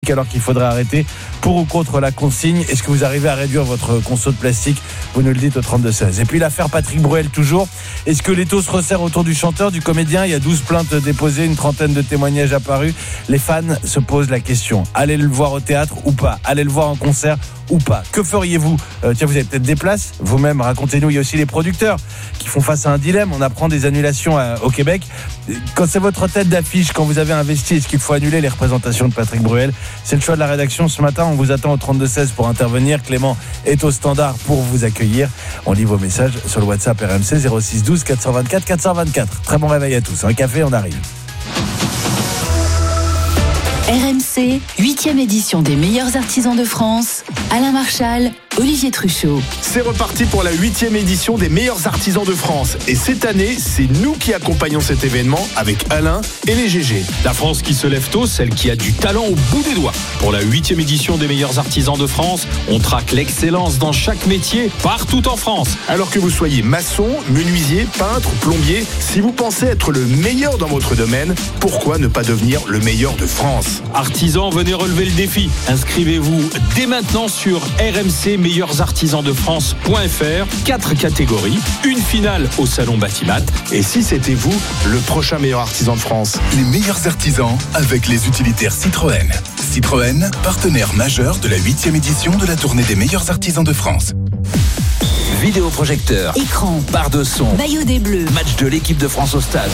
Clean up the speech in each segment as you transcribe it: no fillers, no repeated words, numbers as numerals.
plastique alors qu'il faudrait arrêter. Pour ou contre la consigne? Est-ce que vous arrivez à réduire votre conso de plastique? Vous nous le dites au 32-16. Et puis l'affaire Patrick Bruel toujours. Est-ce que l'étau se resserre autour du chanteur, du comédien? Il y a 12 plaintes déposées, une trentaine de témoignages apparus. Les fans se posent la question. Allez le voir au théâtre ou pas? Allez le voir en concert ou pas? Que feriez-vous? Tiens, vous avez peut-être des places vous-même, racontez-nous. Il y a aussi les producteurs qui font face à un dilemme. On apprend des annulations au Québec. Quand c'est votre tête d'affiche, quand vous avez investi, est-ce qu'il faut annuler les représentations de Patrick Bruel? C'est le choix de la rédaction ce matin. On vous attend au 32-16 pour intervenir. Clément est au standard pour vous accueillir. On lit vos messages sur le WhatsApp RMC 06 12 424 424. Très bon réveil à tous. Un café, on arrive. RMC, 8e édition des meilleurs artisans de France. Alain Marchal, Olivier Truchot. C'est reparti pour la 8e édition des meilleurs artisans de France. Et cette année, c'est nous qui accompagnons cet événement avec Alain et les GG. La France qui se lève tôt, celle qui a du talent au bout des doigts. Pour la 8e édition des meilleurs artisans de France, on traque l'excellence dans chaque métier, partout en France. Alors que vous soyez maçon, menuisier, peintre, plombier, si vous pensez être le meilleur dans votre domaine, pourquoi ne pas devenir le meilleur de France? Artisans, venez relever le défi. Inscrivez-vous dès maintenant sur rmcmeilleursartisansdefrance.fr. 4 catégories, une finale au salon Batimat. Et si c'était vous, le prochain meilleur artisan de France? Les meilleurs artisans avec les utilitaires Citroën. Citroën, partenaire majeur de la 8e édition de la tournée des meilleurs artisans de France. Vidéoprojecteur, Écran, barre de son, maillot des Bleus, match de l'équipe de France au stade.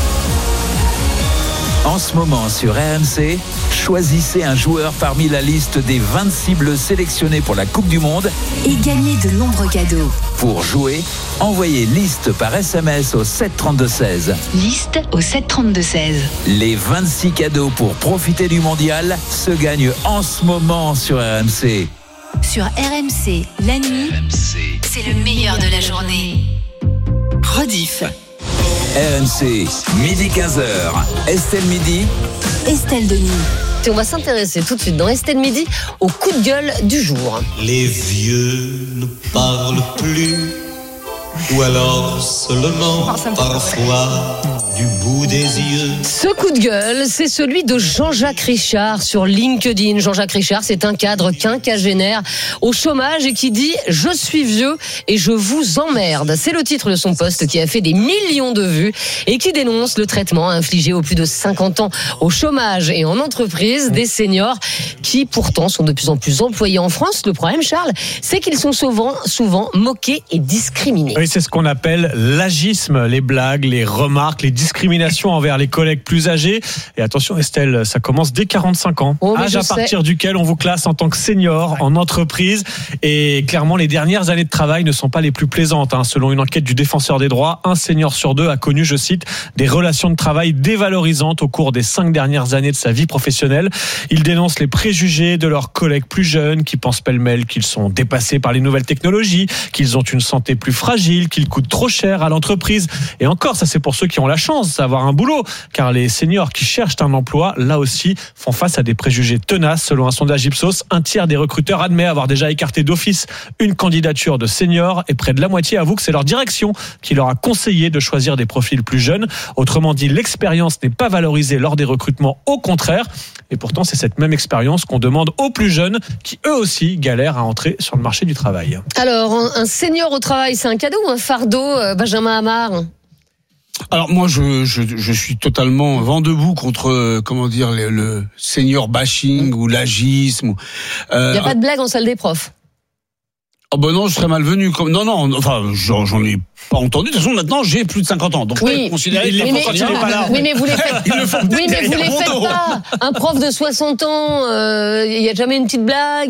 En ce moment sur RMC, choisissez un joueur parmi la liste des 26 bleus sélectionnés pour la Coupe du Monde et gagnez de nombreux cadeaux. Pour jouer, envoyez liste par SMS au 732-16. Liste au 732-16. Les 26 cadeaux pour profiter du mondial se gagnent en ce moment sur RMC. Sur RMC, la nuit, c'est le meilleur de la journée. Rediff. RMC, midi 15h. Estelle Midi. Estelle Denis. Et on va s'intéresser tout de suite dans Estelle Midi au coup de gueule du jour. Les vieux ne parlent plus, ou alors seulement parfois du bout des yeux. Ce coup de gueule, c'est celui de Jean-Jacques Richard sur LinkedIn. Jean-Jacques Richard, c'est un cadre quinquagénaire au chômage et qui dit « Je suis vieux et je vous emmerde ». C'est le titre de son post qui a fait des millions de vues et qui dénonce le traitement infligé aux plus de 50 ans au chômage et en entreprise des seniors qui pourtant sont de plus en plus employés en France. Le problème, Charles, c'est qu'ils sont souvent moqués et discriminés. Oui, c'est ce qu'on appelle l'agisme, les blagues, les remarques, les discriminations envers les collègues plus âgés. Et attention Estelle, ça commence dès 45 ans, âge à partir duquel on vous classe en tant que senior en entreprise. Et clairement, les dernières années de travail ne sont pas les plus plaisantes. Selon une enquête du Défenseur des droits, un senior sur deux a connu, je cite, des relations de travail dévalorisantes au cours des 5 dernières années de sa vie professionnelle. Il dénonce les préjugés de leurs collègues plus jeunes qui pensent pêle-mêle qu'ils sont dépassés par les nouvelles technologies, qu'ils ont une santé plus fragile, qu'ils coûtent trop cher à l'entreprise. Et encore, ça c'est pour ceux qui ont la chance d'avoir un boulot, car les seniors qui cherchent un emploi, là aussi, font face à des préjugés tenaces. Selon un sondage Ipsos, un tiers des recruteurs admet avoir déjà écarté d'office une candidature de senior et près de la moitié avoue que c'est leur direction qui leur a conseillé de choisir des profils plus jeunes. Autrement dit, l'expérience n'est pas valorisée lors des recrutements, au contraire. Et pourtant, c'est cette même expérience qu'on demande aux plus jeunes qui, eux aussi, galèrent à entrer sur le marché du travail. Alors, un senior au travail, c'est un cadeau ou un fardeau, Benjamin Amar ? Alors moi je suis totalement vent debout contre le senior bashing ou l'agisme. Il n'y a pas de blague en salle des profs. Oh ben non, je serais malvenu. J'en ai pas entendu. De toute façon, maintenant, j'ai plus de 50 ans. Donc, je peux considérer qu'il faut continuer pas là. Oui, mais vous les faites. Oui, mais vous les faites pas. Un prof de 60 ans, il y a jamais une petite blague.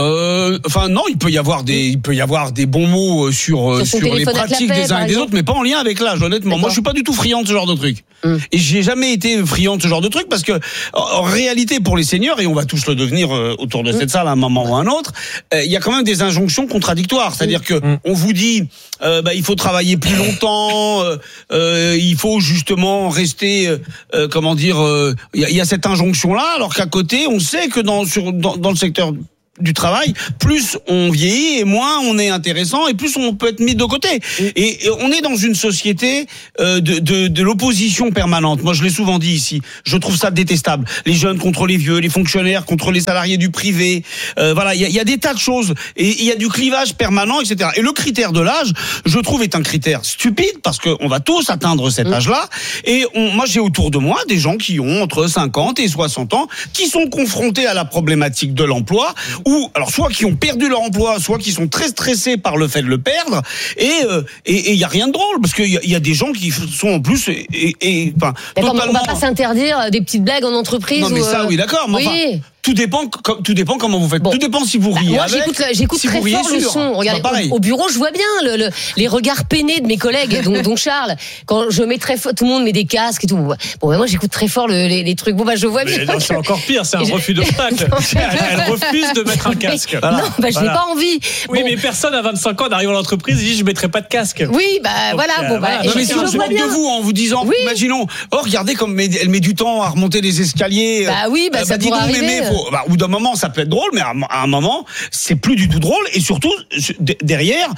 Non, il peut y avoir des bons mots sur les pratiques des uns et des autres, mais pas en lien avec l'âge. Honnêtement, moi, je suis pas du tout friand de ce genre de truc. Et j'ai jamais été friand de ce genre de truc parce que, en réalité, pour les seniors, et on va tous le devenir autour de cette salle à un moment ou à un autre, il y a quand même des injonctions contradictoires. C'est-à-dire que on vous dit, il faut travailler plus longtemps, il faut justement rester, il y a cette injonction-là, alors qu'à côté, on sait que dans le secteur du travail, plus on vieillit et moins on est intéressant et plus on peut être mis de côté. Et on est dans une société de l'opposition permanente. Moi, je l'ai souvent dit ici. Je trouve ça détestable. Les jeunes contre les vieux, les fonctionnaires contre les salariés du privé. Voilà, il y a des tas de choses et il y a du clivage permanent, etc. Et le critère de l'âge, je trouve, est un critère stupide parce que on va tous atteindre cet âge-là. Et moi, j'ai autour de moi des gens qui ont entre 50 et 60 ans, qui sont confrontés à la problématique de l'emploi, ou alors soit qui ont perdu leur emploi, soit qui sont très stressés par le fait de le perdre. Et il y a rien de drôle parce qu'il y a des gens qui sont en plus d'accord, totalement... on va pas s'interdire des petites blagues en entreprise. Non mais ça, oui, d'accord. Mais oui. enfin, tout dépend comment vous faites. Bon. Tout dépend si vous riez. Moi, j'écoute si très fort le son. Regardez, au bureau, je vois bien les regards peinés de mes collègues, dont Charles. Quand je mets très fort, tout le monde met des casques et tout. Bon, moi, j'écoute très fort les trucs. Bon, je vois bien. Non, c'est encore pire, c'est un refus d'obstacle. Elle refuse de mettre un casque. Voilà. Non, j'ai pas envie. Oui, mais personne à 25 ans n'arrive à l'entreprise et dit je mettrai pas de casque. Oui, voilà. Non, mais si on se moque de vous en vous disant, imaginons, regardez comme elle met du temps à remonter les escaliers. Ça pourrait arriver. Au bout d'un moment, ça peut être drôle, mais à un moment, c'est plus du tout drôle. Et surtout, derrière,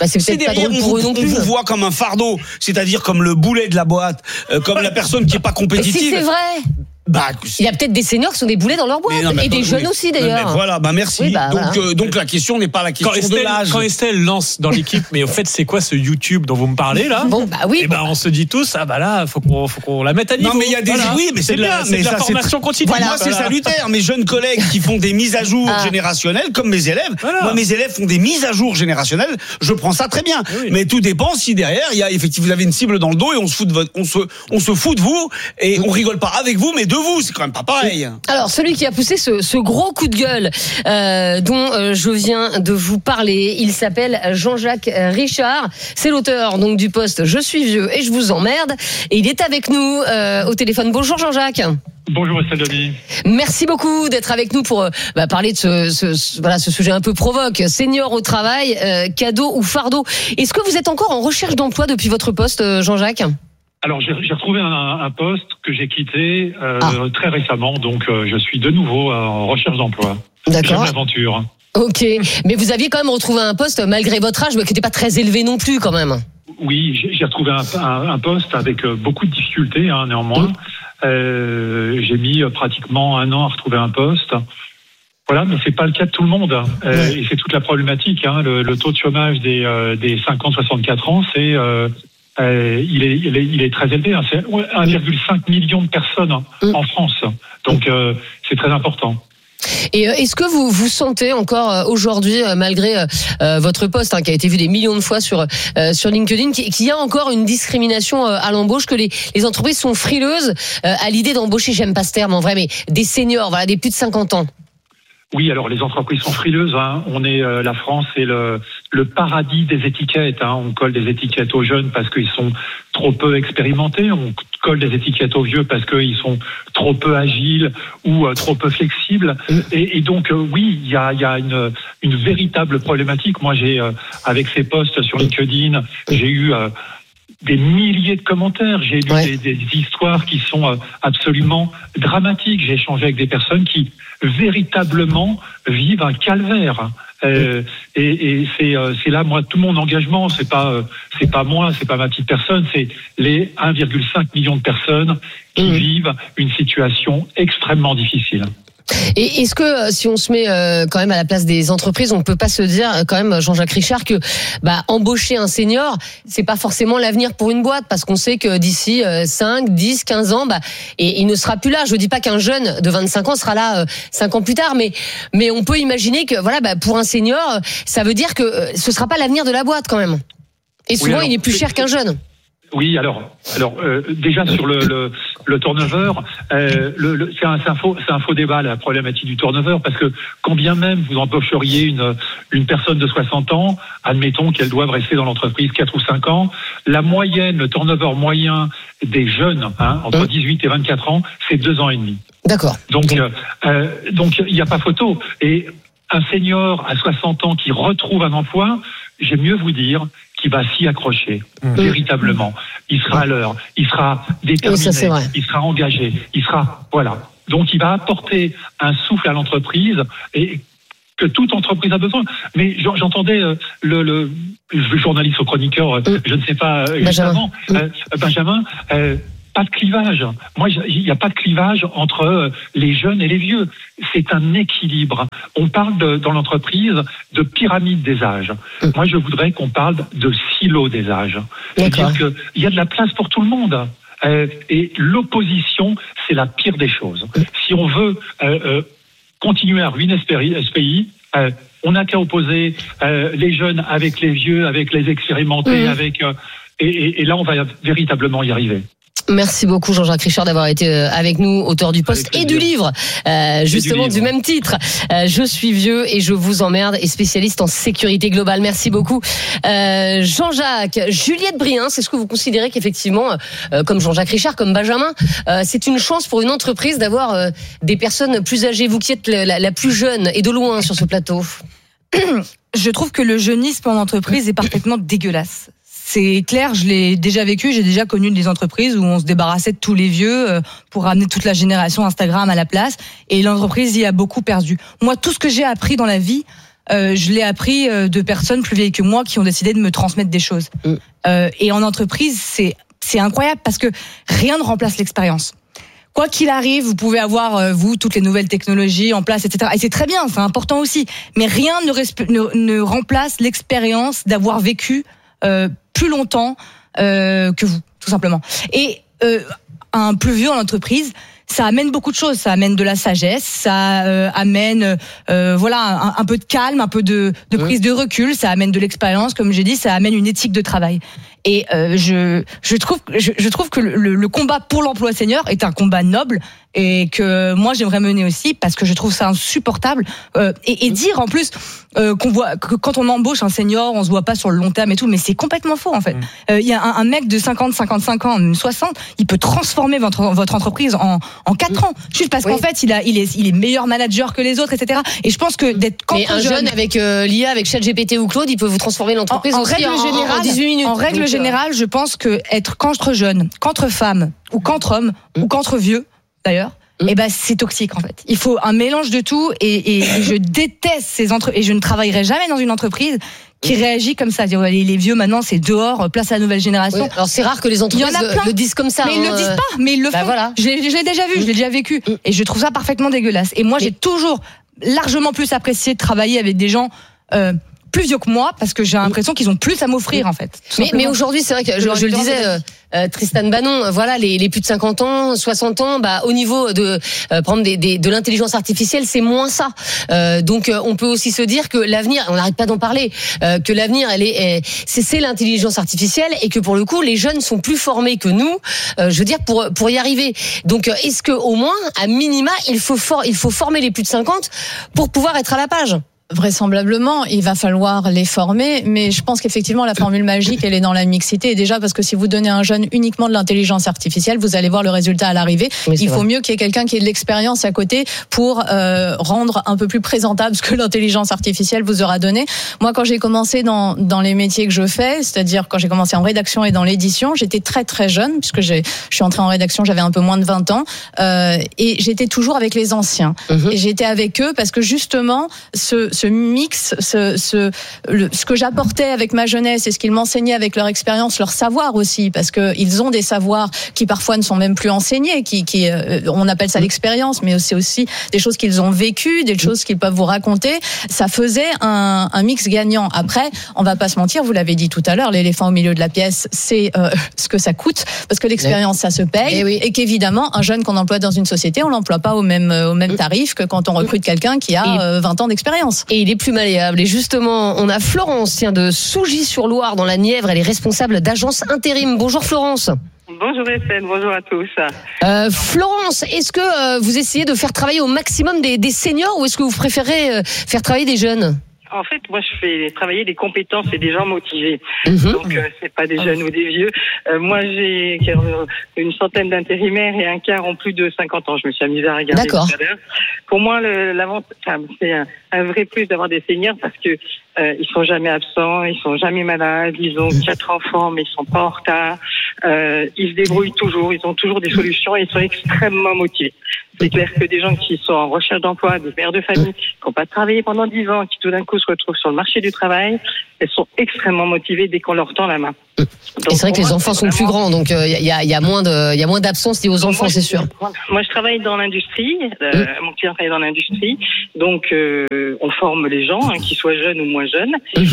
on vous voit comme un fardeau, c'est-à-dire comme le boulet de la boîte, comme la personne qui est pas compétitive. Mais si c'est vrai. Il y a peut-être des seniors qui sont des boulets dans leur boîte et des jeunes aussi d'ailleurs. Voilà, merci. Oui, donc la question n'est pas la question de l'âge. Quand Estelle lance dans l'équipe, mais au fait c'est quoi ce YouTube dont vous me parlez là ? On se dit tous là faut qu'on la mette à niveau. Non mais il y a des mais c'est bien, mais la formation continue. Moi c'est salutaire. Mes jeunes collègues qui font des mises à jour générationnelles comme mes élèves. Moi mes élèves font des mises à jour générationnelles. Je prends ça très bien. Mais tout dépend si derrière il y a effectivement vous avez une cible dans le dos et on se fout de vous et on rigole pas avec vous mais de vous, c'est quand même pas pareil. Alors, celui qui a poussé ce gros coup de gueule dont je viens de vous parler, il s'appelle Jean-Jacques Richard. C'est l'auteur donc du post « Je suis vieux et je vous emmerde ». Et il est avec nous au téléphone. Bonjour Jean-Jacques. Bonjour Estelle Denis. Merci beaucoup d'être avec nous pour parler de ce sujet un peu provoque. Senior au travail, cadeau ou fardeau. Est-ce que vous êtes encore en recherche d'emploi depuis votre poste, Jean-Jacques ? Alors j'ai retrouvé un poste que j'ai quitté très récemment, donc je suis de nouveau en recherche d'emploi. D'accord. J'aime l'aventure. Ok, mais vous aviez quand même retrouvé un poste malgré votre âge, qui n'était pas très élevé non plus quand même. Oui, j'ai retrouvé un poste avec beaucoup de difficultés néanmoins. J'ai mis pratiquement 1 an à retrouver un poste. Voilà, mais c'est pas le cas de tout le monde. Et c'est toute la problématique. Le taux de chômage des 50-64 ans, c'est il est très élevé. C'est 1,5 million de personnes en France. Donc c'est très important. Et est-ce que vous sentez encore aujourd'hui, malgré votre poste qui a été vu des millions de fois sur LinkedIn, qu'il y a encore une discrimination à l'embauche, que les entreprises sont frileuses à l'idée d'embaucher, j'aime pas ce terme en vrai, mais des seniors, des plus de 50 ans? Oui, alors les entreprises sont frileuses. On est la France est le paradis des étiquettes. On colle des étiquettes aux jeunes parce qu'ils sont trop peu expérimentés. On colle des étiquettes aux vieux parce qu'ils sont trop peu agiles ou trop peu flexibles. Et donc oui, il y a une véritable problématique. Moi, j'ai avec ces posts sur LinkedIn, j'ai eu des milliers de commentaires. J'ai lu des histoires qui sont absolument dramatiques. J'ai échangé avec des personnes qui véritablement vivent un calvaire. Et c'est là, moi, tout mon engagement, c'est pas moi, c'est pas ma petite personne, c'est les 1,5 million de personnes qui vivent une situation extrêmement difficile. Et est-ce que si on se met quand même à la place des entreprises, on peut pas se dire quand même, Jean-Jacques Richard, que embaucher un senior, c'est pas forcément l'avenir pour une boîte, parce qu'on sait que d'ici 5, 10, 15 ans, et il ne sera plus là. Je dis pas qu'un jeune de 25 ans sera là 5 ans plus tard, mais on peut imaginer que pour un senior, ça veut dire que ce sera pas l'avenir de la boîte quand même. Et souvent, il est plus cher qu'un jeune. Oui, alors déjà sur le turnover, c'est un faux débat, la problématique du turnover, parce que quand bien même vous embaucheriez une personne de 60 ans, admettons qu'elle doive rester dans l'entreprise 4 ou 5 ans, la moyenne, le turnover moyen des jeunes entre 18 et 24 ans, c'est 2 ans et demi. D'accord. Donc il n'y a pas photo. Et un senior à 60 ans qui retrouve un emploi, j'aime mieux vous dire qu'il va s'y accrocher, véritablement. Il sera à l'heure, il sera déterminé, il sera engagé, voilà. Donc il va apporter un souffle à l'entreprise et que toute entreprise a besoin. Mais j'entendais le journaliste au chroniqueur, je ne sais pas, juste avant, Benjamin. Pas de clivage. Moi, il n'y a pas de clivage entre les jeunes et les vieux. C'est un équilibre. On parle dans l'entreprise de pyramide des âges. Moi, je voudrais qu'on parle de silo des âges. C'est-à-dire qu'il y a de la place pour tout le monde. Et l'opposition, c'est la pire des choses. Si on veut continuer à ruiner ce pays, on n'a qu'à opposer les jeunes avec les vieux, avec les expérimentés, et là, on va véritablement y arriver. Merci beaucoup Jean-Jacques Richard d'avoir été avec nous, auteur du post et du livre, justement du même titre. Je suis vieux et je vous emmerde, et spécialiste en sécurité globale. Merci beaucoup Jean-Jacques. Juliette Brien, est-ce que vous considérez qu'effectivement, comme Jean-Jacques Richard, comme Benjamin, c'est une chance pour une entreprise d'avoir des personnes plus âgées? Vous qui êtes la plus jeune et de loin sur ce plateau. Je trouve que le jeunisme en entreprise est parfaitement dégueulasse. C'est clair, je l'ai déjà vécu, j'ai déjà connu des entreprises où on se débarrassait de tous les vieux pour ramener toute la génération Instagram à la place, et l'entreprise y a beaucoup perdu. Moi, tout ce que j'ai appris dans la vie, je l'ai appris de personnes plus vieilles que moi qui ont décidé de me transmettre des choses. Et en entreprise, c'est incroyable parce que rien ne remplace l'expérience. Quoi qu'il arrive, vous pouvez avoir, vous, toutes les nouvelles technologies en place, etc. Et c'est très bien, c'est important aussi. Mais rien ne remplace l'expérience d'avoir vécu plus longtemps que vous, tout simplement. Et un plus vieux en entreprise, ça amène beaucoup de choses. Ça amène de la sagesse, ça amène un peu de calme, un peu de prise de recul, ça amène de l'expérience, comme j'ai dit, ça amène une éthique de travail. Et je trouve que le combat pour l'emploi senior est un combat noble, et que moi j'aimerais mener aussi, parce que je trouve ça insupportable, et dire en plus qu'on voit que quand on embauche un senior, on se voit pas sur le long terme et tout, mais c'est complètement faux en fait. Il y a un mec de 50, 55 ans, même 60, il peut transformer votre entreprise en 4 ans, juste parce qu'en fait il est meilleur manager que les autres, etc. Et je pense que d'être jeune avec l'IA, avec ChatGPT ou Claude, il peut vous transformer l'entreprise en 18 minutes. En règle générale, je pense que être qu'entre jeunes, qu'entre femmes, ou qu'entre hommes, ou qu'entre vieux, d'ailleurs, c'est toxique en fait. Il faut un mélange de tout, et je déteste ces entreprises, et je ne travaillerai jamais dans une entreprise qui réagit comme ça. Les vieux maintenant, c'est dehors, place à la nouvelle génération. Oui, alors c'est rare que les entreprises le disent comme ça. Mais ils le disent pas, mais ils le font. Voilà. Je l'ai déjà vu, je l'ai déjà vécu, et je trouve ça parfaitement dégueulasse. Et moi, j'ai toujours largement plus apprécié de travailler avec des gens plus vieux que moi, parce que j'ai l'impression qu'ils ont plus à m'offrir en fait. Mais aujourd'hui, c'est vrai que je le disais, Tristan Bannon, voilà, les plus de 50 ans, 60 ans, au niveau de prendre de l'intelligence artificielle, c'est moins ça. Donc on peut aussi se dire que l'avenir, on n'arrête pas d'en parler, que l'avenir c'est l'intelligence artificielle, et que pour le coup les jeunes sont plus formés que nous, je veux dire pour y arriver. Donc est-ce que au moins à minima il faut former les plus de 50 pour pouvoir être à la page? Vraisemblablement, il va falloir les former, mais je pense qu'effectivement la formule magique, elle est dans la mixité. Et déjà, parce que si vous donnez à un jeune uniquement de l'intelligence artificielle, vous allez voir le résultat à l'arrivée. Oui, il faut mieux qu'il y ait quelqu'un qui ait de l'expérience à côté pour rendre un peu plus présentable ce que l'intelligence artificielle vous aura donné. Moi, quand j'ai commencé dans les métiers que je fais, c'est-à-dire quand j'ai commencé en rédaction et dans l'édition, j'étais très très jeune, puisque je suis entrée en rédaction, j'avais un peu moins de 20 ans, et j'étais toujours avec les anciens. Et j'étais avec eux parce que justement, ce mix, ce que j'apportais avec ma jeunesse et ce qu'ils m'enseignaient avec leur expérience, leur savoir aussi, parce que ils ont des savoirs qui parfois ne sont même plus enseignés, on appelle ça l'expérience, mais c'est aussi des choses qu'ils ont vécues, des choses qu'ils peuvent vous raconter. Ça faisait un mix gagnant. Après, on va pas se mentir, vous l'avez dit tout à l'heure, l'éléphant au milieu de la pièce, c'est ce que ça coûte, parce que l'expérience, ça se paye, et qu'évidemment, un jeune qu'on emploie dans une société, on l'emploie pas au même tarif que quand on recrute quelqu'un qui a 20 ans d'expérience. Et il est plus malléable. Et justement, on a Florence de Sougy-sur-Loire dans la Nièvre. Elle est responsable d'agence intérim. Bonjour Florence. Bonjour Estelle, bonjour à tous. Florence, est-ce que vous essayez de faire travailler au maximum des seniors, ou est-ce que vous préférez faire travailler des jeunes ? En fait, moi, je fais travailler des compétences et des gens motivés. Donc, c'est pas des jeunes ou des vieux. Moi, j'ai une centaine d'intérimaires et un quart ont plus de 50 ans. Je me suis amusée à regarder tout à l'heure. Pour moi, c'est un vrai plus d'avoir des seniors, parce que Ils sont jamais absents, ils sont jamais malades, ils ont 4 enfants mais ils sont pas en retard. Ils se débrouillent toujours, ils ont toujours des solutions et ils sont extrêmement motivés. C'est clair que des gens qui sont en recherche d'emploi, des mères de famille, qui n'ont pas travaillé pendant 10 ans, qui tout d'un coup se retrouvent sur le marché du travail, elles sont extrêmement motivées dès qu'on leur tend la main. Donc, et c'est vrai que les enfants sont plus grands, donc il y a moins d'absence liée aux enfants, c'est sûr. Moi, je travaille dans l'industrie. Mon client travaille dans l'industrie, donc on forme les gens, qu'ils soient jeunes ou moins jeunes.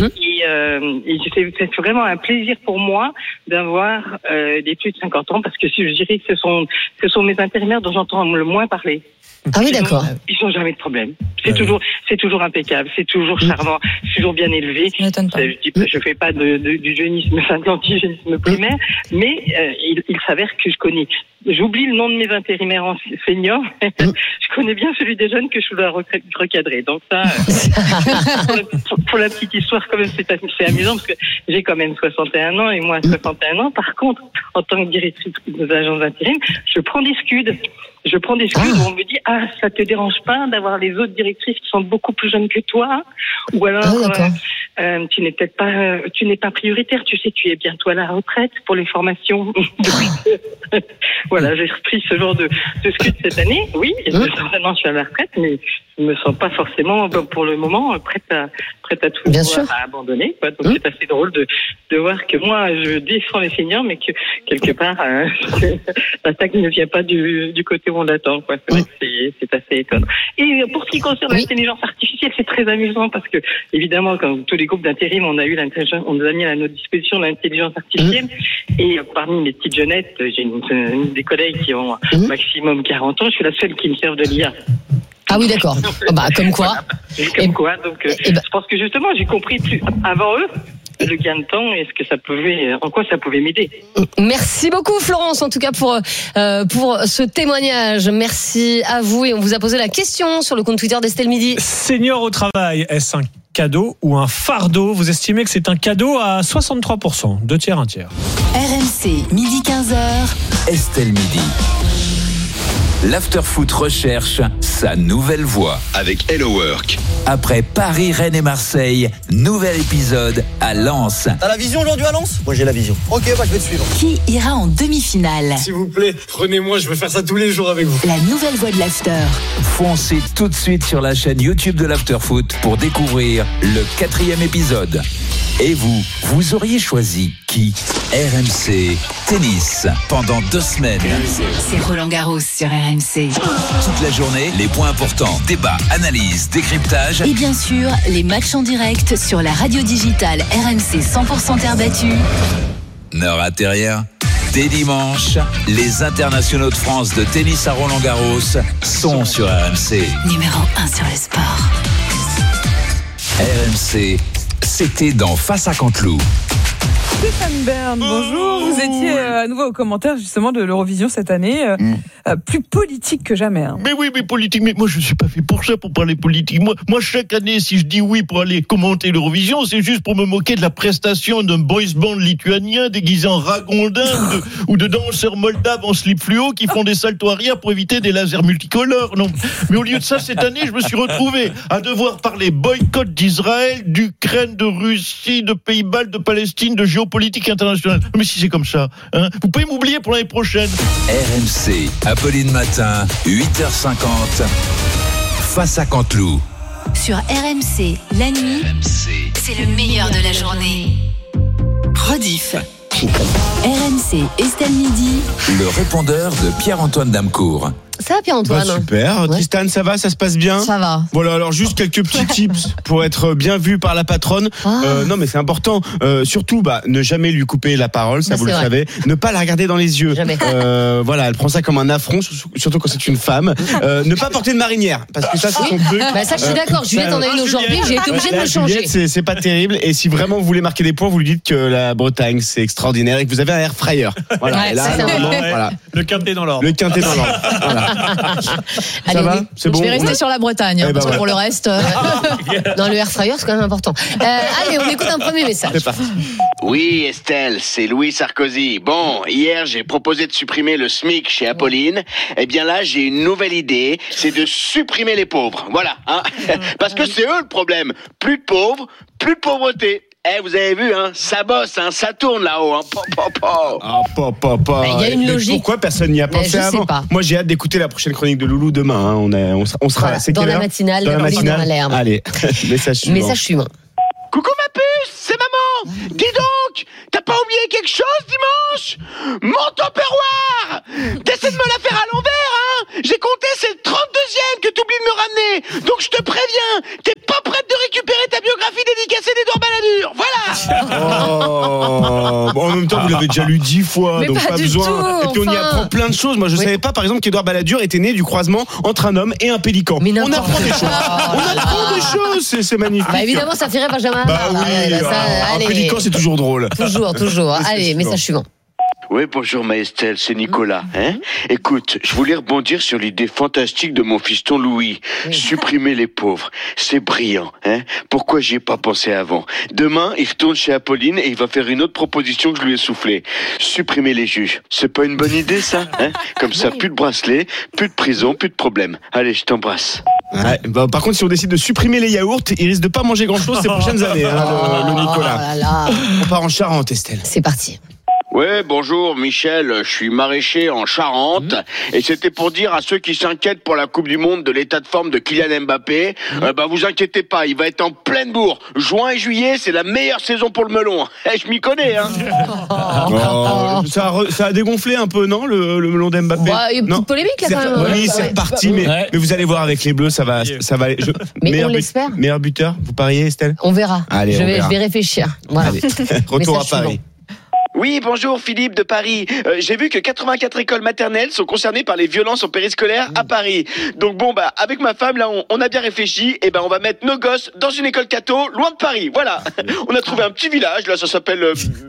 Et c'est vraiment un plaisir pour moi d'avoir des plus de 50 ans, parce que je dirais que ce sont mes intérimaires dont j'entends le moins parler. Ah oui, d'accord. Ils n'ont jamais de problème. C'est toujours impeccable, c'est toujours charmant, c'est toujours bien élevé. Je fais pas du jeunisme, enfin de l'antigénisme primaire, mais il s'avère que j'oublie le nom de mes intérimaires seniors. Je connais bien celui des jeunes que je dois recadrer. Donc ça, pour la petite histoire, quand même, c'est amusant parce que j'ai quand même 61 ans et moi 61 ans. Par contre, en tant que directrice des agences d'intérim, je prends des scuds où on me dit ça te dérange pas d'avoir les autres directrices qui sont beaucoup plus jeunes que toi, ou alors tu n'es pas prioritaire, tu sais, tu es bientôt à la retraite pour les formations. Voilà, j'ai repris ce genre de scud cette année. Oui, certainement je suis à la retraite, mais je me sens pas forcément pour le moment prête à tout à abandonner, quoi. Donc c'est assez drôle de voir que moi je défends les seniors, mais que quelque part l'attaque ne vient pas du côté où on l'attend, quoi. C'est vrai que c'est assez étonnant. Et pour ce qui concerne l'intelligence artificielle, c'est très amusant parce que évidemment, quand tous les groupes d'intérim, on nous a mis à notre disposition l'intelligence artificielle. Et parmi mes petites jeunettes, j'ai une des collègues qui ont maximum 40 ans. Je suis la seule qui me serve de l'IA. Ah oui, d'accord. Comme quoi. Donc, je pense que justement, j'ai compris avant eux le gain de temps et en quoi ça pouvait m'aider. Merci beaucoup, Florence, en tout cas pour ce témoignage. Merci à vous, et on vous a posé la question sur le compte Twitter d'Estelle Midi. Senior au travail, est-ce un cadeau ou un fardeau? Vous estimez que c'est un cadeau à 63%, 2 tiers, 1 tiers. RMC, midi 15h. Estelle Midi. L'Afterfoot recherche sa nouvelle voix avec Hello Work. Après Paris, Rennes et Marseille, nouvel épisode à Lens. T'as la vision aujourd'hui à Lens? Moi j'ai la vision. Ok, je vais te suivre. Qui ira en demi-finale? S'il vous plaît, prenez-moi, je veux faire ça tous les jours avec vous. La nouvelle voix de l'After. Foncez tout de suite sur la chaîne YouTube de l'Afterfoot pour découvrir le 4e épisode. Et vous auriez choisi qui? RMC Tennis pendant 2 semaines. C'est Roland Garros sur RMC. Toute la journée, les points importants, débats, analyses, décryptage. Et bien sûr, les matchs en direct sur la radio digitale RMC 100% terre battue. Ne ratez rien. Dès dimanche, les internationaux de France de tennis à Roland-Garros sont sur RMC. Numéro 1 sur le sport. RMC, c'était dans Face à Canteloup. Stéphane Bern, bonjour. Vous étiez à nouveau au commentaire justement de l'Eurovision cette année, plus politique que jamais. Hein. Mais oui, mais politique. Mais moi, je ne suis pas fait pour ça, pour parler politique. Moi, chaque année, si je dis oui pour aller commenter l'Eurovision, c'est juste pour me moquer de la prestation d'un boys band lituanien déguisé en ragondin ou de danseurs moldaves en slip fluo qui font des saltos arrière pour éviter des lasers multicolores. Non. Mais au lieu de ça, cette année, je me suis retrouvé à devoir parler boycott d'Israël, d'Ukraine, de Russie, de Pays-Bas, de Palestine, de géopolitique internationale. Mais si c'est comme ça, hein, vous pouvez m'oublier pour l'année prochaine. RMC, Apolline Matin, 8h50, Face à Canteloup. Sur RMC, la nuit, c'est le meilleur de la journée. Rediff. RMC, Estelle Midi. Le répondeur de Pierre-Antoine Damcourt. Ça va, Pierre-Antoine? Super. Ouais. Tristan, ça va? Ça se passe bien? Ça va. Voilà, alors juste quelques petits tips pour être bien vu par la patronne. Non, mais c'est important. Surtout, ne jamais lui couper la parole, ça vous le savez. Ne pas la regarder dans les yeux. Jamais. Voilà, elle prend ça comme un affront, surtout quand c'est une femme. Ne pas porter de marinière, parce que ça, c'est son truc. Ça, je suis d'accord. Juliette en a une aujourd'hui, j'ai été obligée de me changer. Juliette, c'est pas terrible. Et si vraiment vous voulez marquer des points, vous lui dites que la Bretagne, c'est extraordinaire et que vous avez un air fryer. Voilà. Ouais, et là, c'est voilà. Le quintet dans l'ordre. Le quintet dans l'ordre. Voilà. Allez, va oui. C'est bon. Je vais rester sur la Bretagne, parce que pour le reste. Non, le air fryer, c'est quand même important. Allez, on écoute un premier message. C'est parti. Oui, Estelle, c'est Louis Sarkozy. Bon, hier, j'ai proposé de supprimer le SMIC chez Apolline. Eh bien là, j'ai une nouvelle idée, c'est de supprimer les pauvres. Voilà, hein. Parce que c'est eux le problème. Plus de pauvres, plus de pauvreté. Vous avez vu, hein, ça bosse, hein, ça tourne là-haut. Hein. Il y a une logique. Pourquoi personne n'y a pensé avant? Moi, j'ai hâte d'écouter la prochaine chronique de Loulou demain. Hein. On sera là. C'est dans la matinale, dans l'herbe. Allez, message suivant. Coucou ma puce, c'est maman. Dis donc, t'as pas oublié quelque chose dimanche? Mon tupperware. T'essaies de me la faire à l'envers, hein? J'ai compté, c'est le 32e que t'oublies de me ramener. Donc je te préviens, t'es pas prête de récupérer ta biographie dédicacée d'Édouard Balladur. Voilà. Bon, en même temps, vous l'avez déjà lu 10 fois, mais donc pas besoin. Et puis on y apprend plein de choses. Moi, je savais pas, par exemple, qu'Édouard Balladur était né du croisement entre un homme et un pélican. Mais on apprend des choses. On apprend des choses. C'est magnifique. Bah évidemment, ça ferait Benjamin. Bah oui, un pélican, c'est toujours drôle. Toujours. Allez, message suivant. Oui, bonjour ma Estelle, c'est Nicolas. Écoute, je voulais rebondir sur l'idée fantastique de mon fiston Louis. Supprimer les pauvres, c'est brillant. Pourquoi j'y ai pas pensé avant? Demain, il retourne chez Apolline et il va faire une autre proposition que je lui ai soufflée. Supprimer les juges. C'est pas une bonne idée, ça? Comme ça, plus de bracelet, plus de prison, plus de problème. Allez, je t'embrasse. Ouais, bah, par contre, si on décide de supprimer les yaourts, il risque de pas manger grand-chose ces prochaines années, le Nicolas. On part en Charente, Estelle. C'est parti. Ouais, bonjour Michel, je suis maraîcher en Charente et c'était pour dire à ceux qui s'inquiètent pour la Coupe du Monde de l'état de forme de Kylian Mbappé, vous inquiétez pas, il va être en pleine bourre. Juin et juillet, c'est la meilleure saison pour le melon. Je m'y connais, hein. Ça a dégonflé un peu, non, le melon d'Mbappé? Il y a une petite polémique là quand même. Oui, c'est reparti, mais vous allez voir avec les Bleus, ça va aller. Mais on l'espère. Meilleur buteur, vous pariez, Estelle? On verra. Allez, je vais réfléchir. Voilà. Allez. Retour à Paris. Oui, bonjour Philippe de Paris. J'ai vu que 84 écoles maternelles sont concernées par les violences en périscolaire à Paris. Donc avec ma femme là, on a bien réfléchi. Et on va mettre nos gosses dans une école catho, loin de Paris. Voilà. On a trouvé un petit village là, ça s'appelle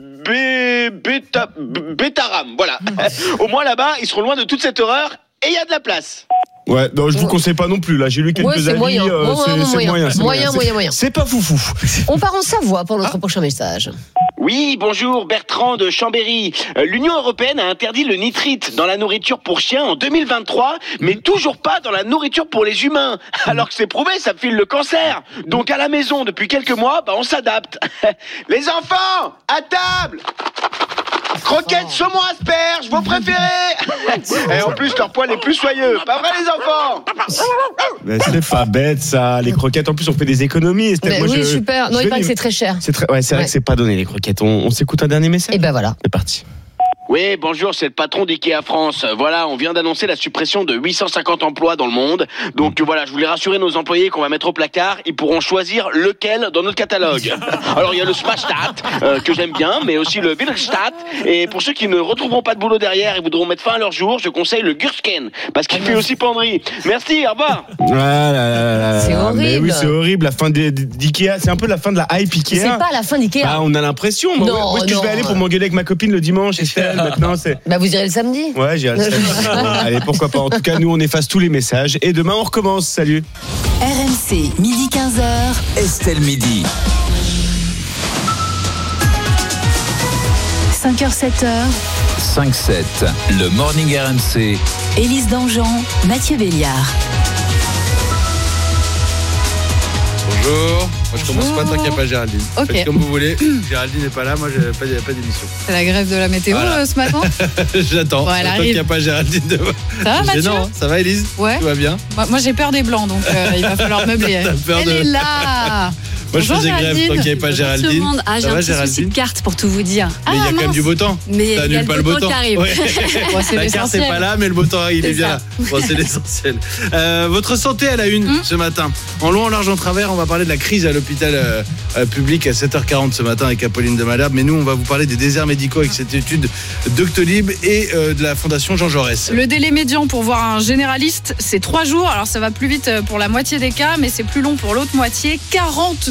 Bétaram. Voilà. Au moins là-bas, ils seront loin de toute cette horreur et il y a de la place. Ouais, non, je vous conseille pas non plus. Là, j'ai lu quelques avis. Moyen. C'est moyen. C'est pas foufou. On part en Savoie pour notre prochain message. Oui, bonjour, Bertrand de Chambéry. L'Union européenne a interdit le nitrite dans la nourriture pour chiens en 2023, mais toujours pas dans la nourriture pour les humains. Alors que c'est prouvé, ça file le cancer. Donc à la maison, depuis quelques mois, on s'adapte. Les enfants, à table! Croquettes, saumon, asperges, vos préférés. Et en plus, leur poil est plus soyeux. Pas vrai, les enfants? Mais c'est pas bête, ça. Les croquettes, en plus, on fait des économies. Oui, super. Non, il paraît que c'est très cher. C'est vrai que c'est pas donné, les croquettes. On s'écoute un dernier message? Et voilà. C'est parti. Oui, bonjour, c'est le patron d'IKEA France. Voilà, on vient d'annoncer la suppression de 850 emplois dans le monde. Donc voilà, je voulais rassurer nos employés qu'on va mettre au placard. Ils pourront choisir lequel dans notre catalogue. Alors il y a le Smashstat, que j'aime bien, mais aussi le Wildstat. Et pour ceux qui ne retrouveront pas de boulot derrière et voudront mettre fin à leur jour, je conseille le Gursken, parce qu'il fait aussi penderie. Merci, au revoir. C'est horrible. Mais oui, c'est horrible, la fin d'IKEA. C'est un peu la fin de la hype IKEA. C'est pas la fin d'IKEA. On a l'impression. Où est-ce que je vais aller pour m'engueuler avec ma copine le dimanche, Estelle? Maintenant, c'est... vous irez le samedi. Ouais, j'irai le samedi. Allez, pourquoi pas. En tout cas, nous, on efface tous les messages. Et demain, on recommence. Salut. RMC, midi 15h. Estelle Midi. 5h, 7h. 5-7. Le Morning RMC. Élise Dangean, Mathieu Béliard. Bonjour. Moi, je commence pas tant qu'il n'y a pas Géraldine. Ok. Faites comme vous voulez. Géraldine n'est pas là. Moi, il n'y a pas d'émission. C'est la grève de la météo ce matin. J'attends. Bon, tant qu'il n'y a pas Géraldine demain. Ça va, Mathieu? Non, ça va, Élise? Ouais. Tout va bien? Moi, j'ai peur des blancs, donc il va falloir meubler. Elle est là. Moi, je faisais grève tant qu'il n'y avait pas Géraldine. J'ai un petit souci de carte pour tout vous dire. Mais il y a quand même du beau temps. Mais il y a le beau temps qui arrive. Ouais. La carte n'est pas là, mais le beau temps, il est bien là. Bon, c'est l'essentiel. Votre santé à la une ce matin. En long, en large, en travers, on va parler de la crise à l'hôpital public à 7h40 ce matin avec Apolline de Malherbe. Mais nous, on va vous parler des déserts médicaux avec cette étude Doctolib et de la Fondation Jean Jaurès. Le délai médian pour voir un généraliste, c'est 3 jours. Alors ça va plus vite pour la moitié des cas, mais c'est plus long pour l'autre moitié. 42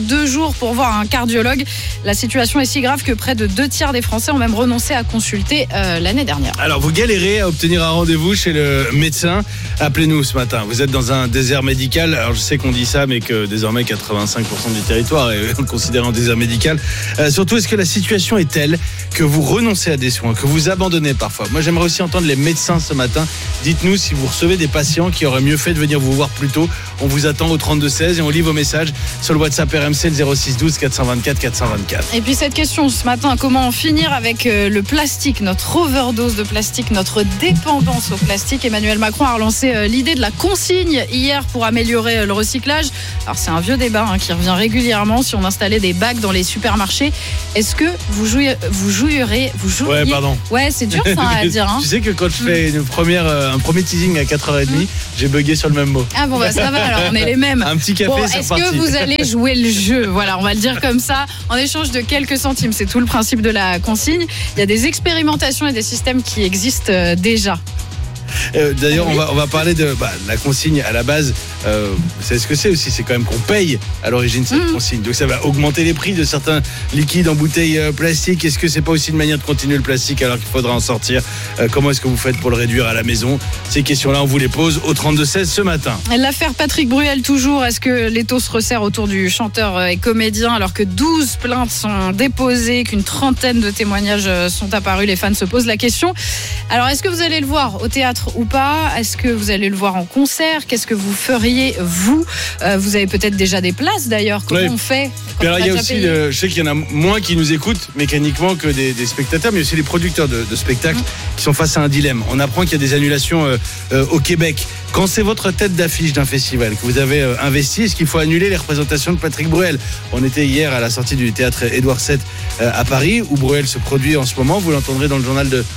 2 jours pour voir un cardiologue. La situation est si grave que près de 2 tiers des Français ont même renoncé à consulter l'année dernière. Alors vous galérez à obtenir un rendez-vous chez le médecin. Appelez-nous ce matin. Vous êtes dans un désert médical. Alors je sais qu'on dit ça, mais que désormais 85% du territoire est considéré en désert médical. Surtout, est-ce que la situation est telle que vous renoncez à des soins, que vous abandonnez parfois? Moi, j'aimerais aussi entendre les médecins ce matin. Dites-nous si vous recevez des patients qui auraient mieux fait de venir vous voir plus tôt. On vous attend au 32-16 et on lit vos messages sur le WhatsApp RMC, le 06 12 424 424. Et puis cette question ce matin, comment en finir avec le plastique, notre overdose de plastique, notre dépendance au plastique? Emmanuel Macron a relancé l'idée de la consigne hier pour améliorer le recyclage. Alors c'est un vieux débat qui revient régulièrement. Si on installait des bacs dans les supermarchés, est-ce que vous jouiriez? Ouais, pardon. Ouais, c'est dur ça à dire. Tu sais que quand je fais un premier teasing à 4h30, j'ai bugué sur le même mot. Ah bon, bah ça va, alors on est les mêmes. Un petit café, c'est est-ce parti. que vous allez jouer le jeu? Voilà, on va le dire comme ça, en échange de quelques centimes. C'est tout le principe de la consigne. Il y a des expérimentations et des systèmes qui existent déjà. D'ailleurs, on va parler de la consigne à la base. Vous savez ce que c'est aussi? C'est quand même qu'on paye à l'origine cette consigne. Donc ça va augmenter les prix de certains liquides en bouteilles plastiques. Est-ce que c'est pas aussi une manière de continuer le plastique alors qu'il faudra en sortir? Comment est-ce que vous faites pour le réduire à la maison? Ces questions-là, on vous les pose au 32-16 ce matin. L'affaire Patrick Bruel toujours. Est-ce que l'étau se resserre autour du chanteur et comédien alors que 12 plaintes sont déposées, qu'une trentaine de témoignages sont apparus? Les fans se posent la question. Alors, est-ce que vous allez le voir au théâtre ou pas? Est-ce que vous allez le voir en concert? Qu'est-ce que vous feriez, vous? Vous avez peut-être déjà des places d'ailleurs. Comment on fait? Alors, il y a aussi, je sais qu'il y en a moins qui nous écoutent mécaniquement que des spectateurs, mais aussi les producteurs de spectacles qui sont face à un dilemme. On apprend qu'il y a des annulations au Québec. Quand c'est votre tête d'affiche d'un festival que vous avez investi, est-ce qu'il faut annuler les représentations de Patrick Bruel? On était hier à la sortie du théâtre Édouard VII à Paris, où Bruel se produit en ce moment. Vous l'entendrez dans le journal de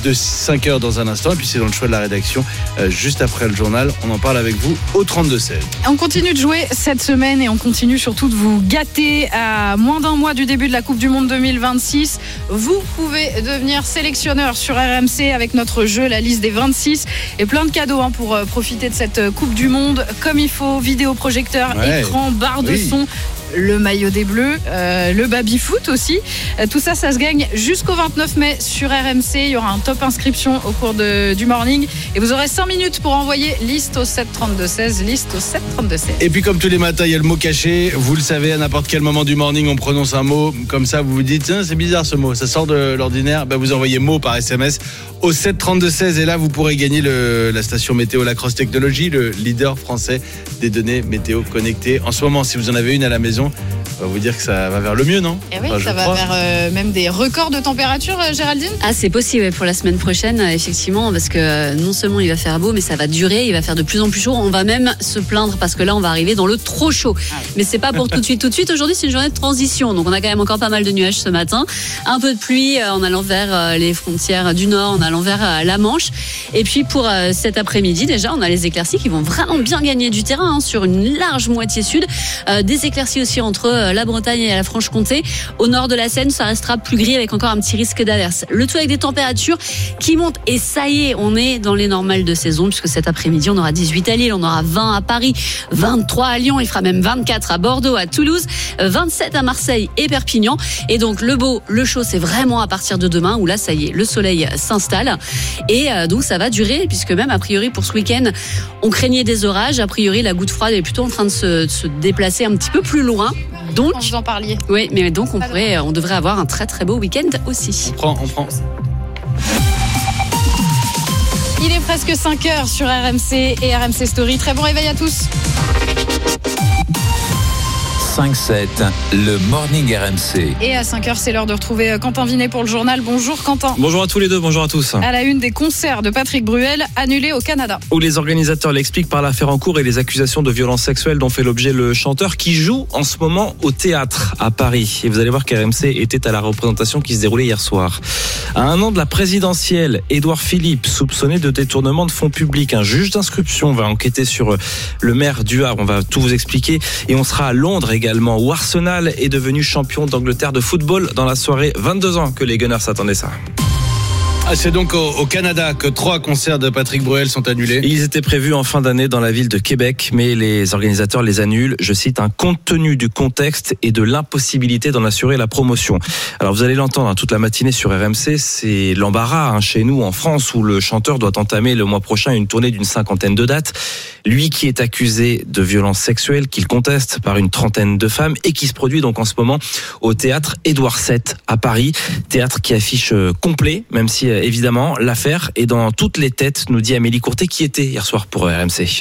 5h dans un instant, et puis c'est dans le choix de la rédaction juste après le journal. On en parle avec vous au 32-16. On continue de jouer cette semaine et on continue surtout de vous gâter. À moins d'un mois du début de la Coupe du Monde 2026, vous pouvez devenir sélectionneur sur RMC avec notre jeu, la liste des 26, et plein de cadeaux pour profiter de cette Coupe du Monde comme il faut. Vidéoprojecteur, écran, barre de son, le maillot des Bleus, le baby-foot aussi. Tout ça, ça se gagne jusqu'au 29 mai sur RMC. Il y aura un top inscription au cours du morning. Et vous aurez 5 minutes pour envoyer liste au 732-16. Liste au 732-16. Et puis comme tous les matins, il y a le mot caché. Vous le savez, à n'importe quel moment du morning, on prononce un mot. Comme ça, vous vous dites, tiens, c'est bizarre ce mot. Ça sort de l'ordinaire. Vous envoyez mot par SMS au 732-16. Et là, vous pourrez gagner la station météo Lacrosse Technologies, le leader français des données météo connectées. En ce moment, si vous en avez une à la maison, on va vous dire que ça va vers le mieux, non? Et oui, ça va vers même des records de température, Géraldine? Ah, c'est possible pour la semaine prochaine, effectivement, parce que non seulement il va faire beau, mais ça va durer, il va faire de plus en plus chaud. On va même se plaindre parce que là, on va arriver dans le trop chaud. Mais c'est pas pour tout de suite. Tout de suite, aujourd'hui, c'est une journée de transition. Donc, on a quand même encore pas mal de nuages ce matin. Un peu de pluie en allant vers les frontières du Nord, en allant vers la Manche. Et puis, pour cet après-midi, déjà, on a les éclaircies qui vont vraiment bien gagner du terrain sur une large moitié sud. Des éclaircies aussi entre la Bretagne et la Franche-Comté. Au nord de la Seine, ça restera plus gris avec encore un petit risque d'averse. Le tout avec des températures qui montent. Et ça y est, on est dans les normales de saison, puisque cet après-midi, on aura 18 à Lille, on aura 20 à Paris, 23 à Lyon, il fera même 24 à Bordeaux, à Toulouse, 27 à Marseille et Perpignan. Et donc, le beau, le chaud, c'est vraiment à partir de demain, où là, ça y est, le soleil s'installe. Et donc, ça va durer, puisque même, a priori, pour ce week-end, on craignait des orages. A priori, la goutte froide est plutôt en train de se déplacer un petit peu plus loin. Donc, quand vous en parliez. Oui, mais donc on devrait avoir un très très beau week-end aussi. On prend. Il est presque 5h sur RMC et RMC Story. Très bon réveil à tous. 5-7, le Morning RMC. Et à 5h, c'est l'heure de retrouver Quentin Vinet pour le journal. Bonjour Quentin. Bonjour à tous les deux, bonjour à tous. À la une des concerts de Patrick Bruel annulés au Canada. Où les organisateurs l'expliquent par l'affaire en cours et les accusations de violences sexuelles dont fait l'objet le chanteur qui joue en ce moment au théâtre à Paris. Et vous allez voir qu'RMC était à la représentation qui se déroulait hier soir. À un an de la présidentielle, Édouard Philippe, soupçonné de détournement de fonds publics. Un juge d'instruction va enquêter sur le maire du Havre. On va tout vous expliquer. Et on sera à Londres également, où Arsenal est devenu champion d'Angleterre de football dans la soirée. 22 ans que les Gunners attendaient ça. C'est donc au Canada que 3 concerts de Patrick Bruel sont annulés. Ils étaient prévus en fin d'année dans la ville de Québec, mais les organisateurs les annulent, je cite, compte tenu du contexte et de l'impossibilité d'en assurer la promotion. Alors vous allez l'entendre toute la matinée sur RMC, c'est l'embarras chez nous en France où le chanteur doit entamer le mois prochain une tournée d'une 50aine de dates. Lui qui est accusé de violences sexuelles qu'il conteste par une 30aine de femmes et qui se produit donc en ce moment au théâtre Édouard VII à Paris. Théâtre qui affiche complet, même si évidemment l'affaire est dans toutes les têtes, nous dit Amélie Courtet qui était hier soir pour RMC.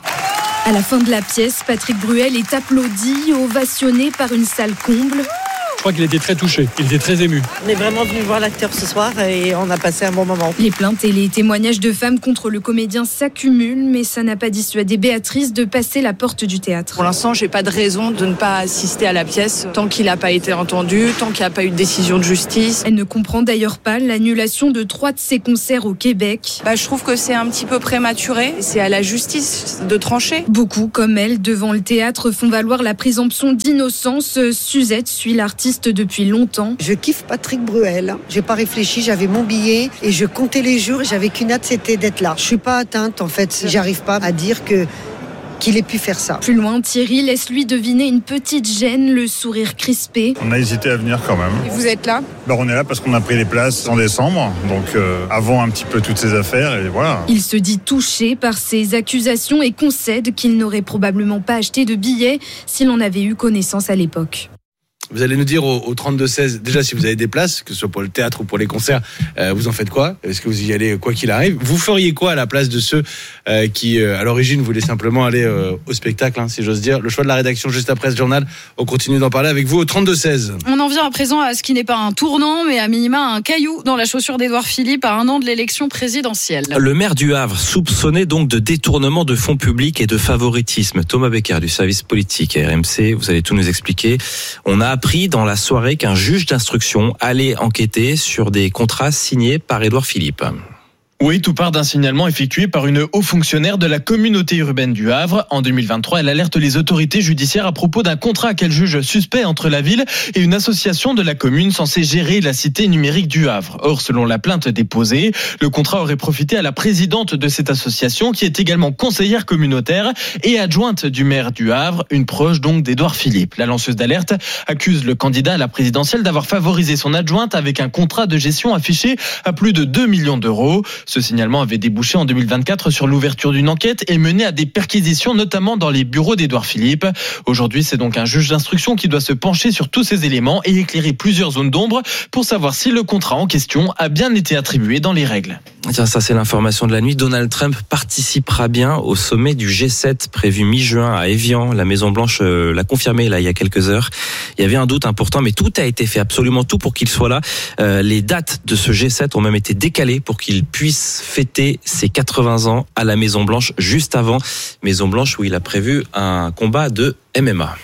À la fin de la pièce, Patrick Bruel est applaudi, ovationné par une salle comble. Je crois qu'il était très touché, il était très ému. On est vraiment venu voir l'acteur ce soir et on a passé un bon moment. Les plaintes et les témoignages de femmes contre le comédien s'accumulent, mais ça n'a pas dissuadé Béatrice de passer la porte du théâtre. Pour l'instant, j'ai pas de raison de ne pas assister à la pièce tant qu'il n'a pas été entendu, tant qu'il n'y a pas eu de décision de justice. Elle ne comprend d'ailleurs pas l'annulation de 3 de ses concerts au Québec. Je trouve que c'est un petit peu prématuré. C'est à la justice de trancher. Beaucoup, comme elle, devant le théâtre, font valoir la présomption d'innocence. Suzette suit l'artiste depuis longtemps. Je kiffe Patrick Bruel. J'ai pas réfléchi, j'avais mon billet et je comptais les jours et j'avais qu'une hâte, c'était d'être là. Je suis pas atteinte en fait, j'arrive pas à dire qu'il ait pu faire ça. Plus loin, Thierry laisse lui deviner une petite gêne, le sourire crispé. On a hésité à venir quand même. Et vous êtes là ? On est là parce qu'on a pris les places en décembre, donc avant un petit peu toutes ces affaires et voilà. Il se dit touché par ces accusations et concède qu'il n'aurait probablement pas acheté de billets s'il en avait eu connaissance à l'époque. Vous allez nous dire au 32-16, déjà si vous avez des places, que ce soit pour le théâtre ou pour les concerts, vous en faites quoi ? Est-ce que vous y allez quoi qu'il arrive ? Vous feriez quoi à la place de ceux qui, à l'origine, voulaient simplement aller au spectacle, si j'ose dire ? Le choix de la rédaction juste après ce journal, on continue d'en parler avec vous au 32-16. On en vient à présent à ce qui n'est pas un tournant, mais à minima un caillou dans la chaussure d'Édouard Philippe à 1 an de l'élection présidentielle. Le maire du Havre, soupçonné donc de détournement de fonds publics et de favoritisme. Thomas Becker du service politique à RMC, vous allez tout nous expliquer. On a appris dans la soirée qu'un juge d'instruction allait enquêter sur des contrats signés par Édouard Philippe. Oui, tout part d'un signalement effectué par une haut fonctionnaire de la communauté urbaine du Havre. En 2023, elle alerte les autorités judiciaires à propos d'un contrat qu'elle juge suspect entre la ville et une association de la commune censée gérer la cité numérique du Havre. Or, selon la plainte déposée, le contrat aurait profité à la présidente de cette association qui est également conseillère communautaire et adjointe du maire du Havre, une proche donc d'Édouard Philippe. La lanceuse d'alerte accuse le candidat à la présidentielle d'avoir favorisé son adjointe avec un contrat de gestion affiché à plus de 2 millions d'euros. Ce signalement avait débouché en 2024 sur l'ouverture d'une enquête et mené à des perquisitions, notamment dans les bureaux d'Édouard Philippe. Aujourd'hui, c'est donc un juge d'instruction qui doit se pencher sur tous ces éléments et éclairer plusieurs zones d'ombre pour savoir si le contrat en question a bien été attribué dans les règles. Tiens, ça c'est l'information de la nuit. Donald Trump participera bien au sommet du G7 prévu mi-juin à Évian. La Maison-Blanche l'a confirmé il y a quelques heures. Il y avait un doute important, mais tout a été fait, absolument tout pour qu'il soit là. Les dates de ce G7 ont même été décalées pour qu'il puisse fêter ses 80 ans à la Maison-Blanche juste avant. Maison-Blanche où il a prévu un combat de MMA.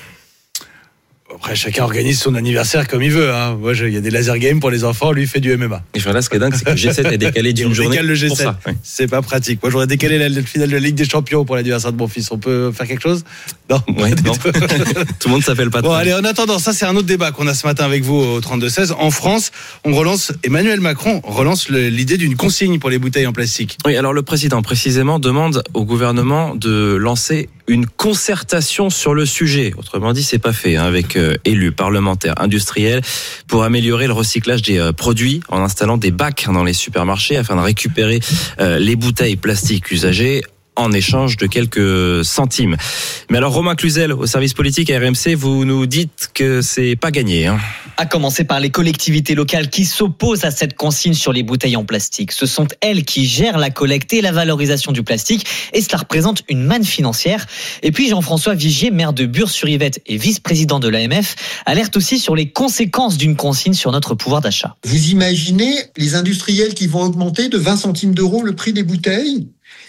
Après, chacun organise son anniversaire comme il veut. Moi, il y a des laser games pour les enfants, lui il fait du MMA. Et voilà, ce qui est dingue, c'est que le G7 est décalé d'une journée. Décale le G7. Pour ça, oui. C'est pas pratique. Moi, j'aurais décalé la finale de la Ligue des Champions pour l'anniversaire de mon fils. On peut faire quelque chose ? Non. Ouais, non. Tout le monde s'appelle pas. Bon, allez, en attendant, ça, c'est un autre débat qu'on a ce matin avec vous au 32-16. En France, Emmanuel Macron relance l'idée d'une consigne pour les bouteilles en plastique. Oui, alors le président, précisément, demande au gouvernement de lancer une concertation sur le sujet. Autrement dit, c'est pas fait, avec élus, parlementaires, industriels, pour améliorer le recyclage des produits en installant des bacs dans les supermarchés afin de récupérer les bouteilles plastiques usagées en échange de quelques centimes. Mais alors Romain Cluzel, au service politique à RMC, vous nous dites que c'est pas gagné. À commencer par les collectivités locales qui s'opposent à cette consigne sur les bouteilles en plastique. Ce sont elles qui gèrent la collecte et la valorisation du plastique et cela représente une manne financière. Et puis Jean-François Vigier, maire de Bure-sur-Yvette et vice-président de l'AMF, alerte aussi sur les conséquences d'une consigne sur notre pouvoir d'achat. Vous imaginez les industriels qui vont augmenter de 20 centimes d'euros le prix des bouteilles ?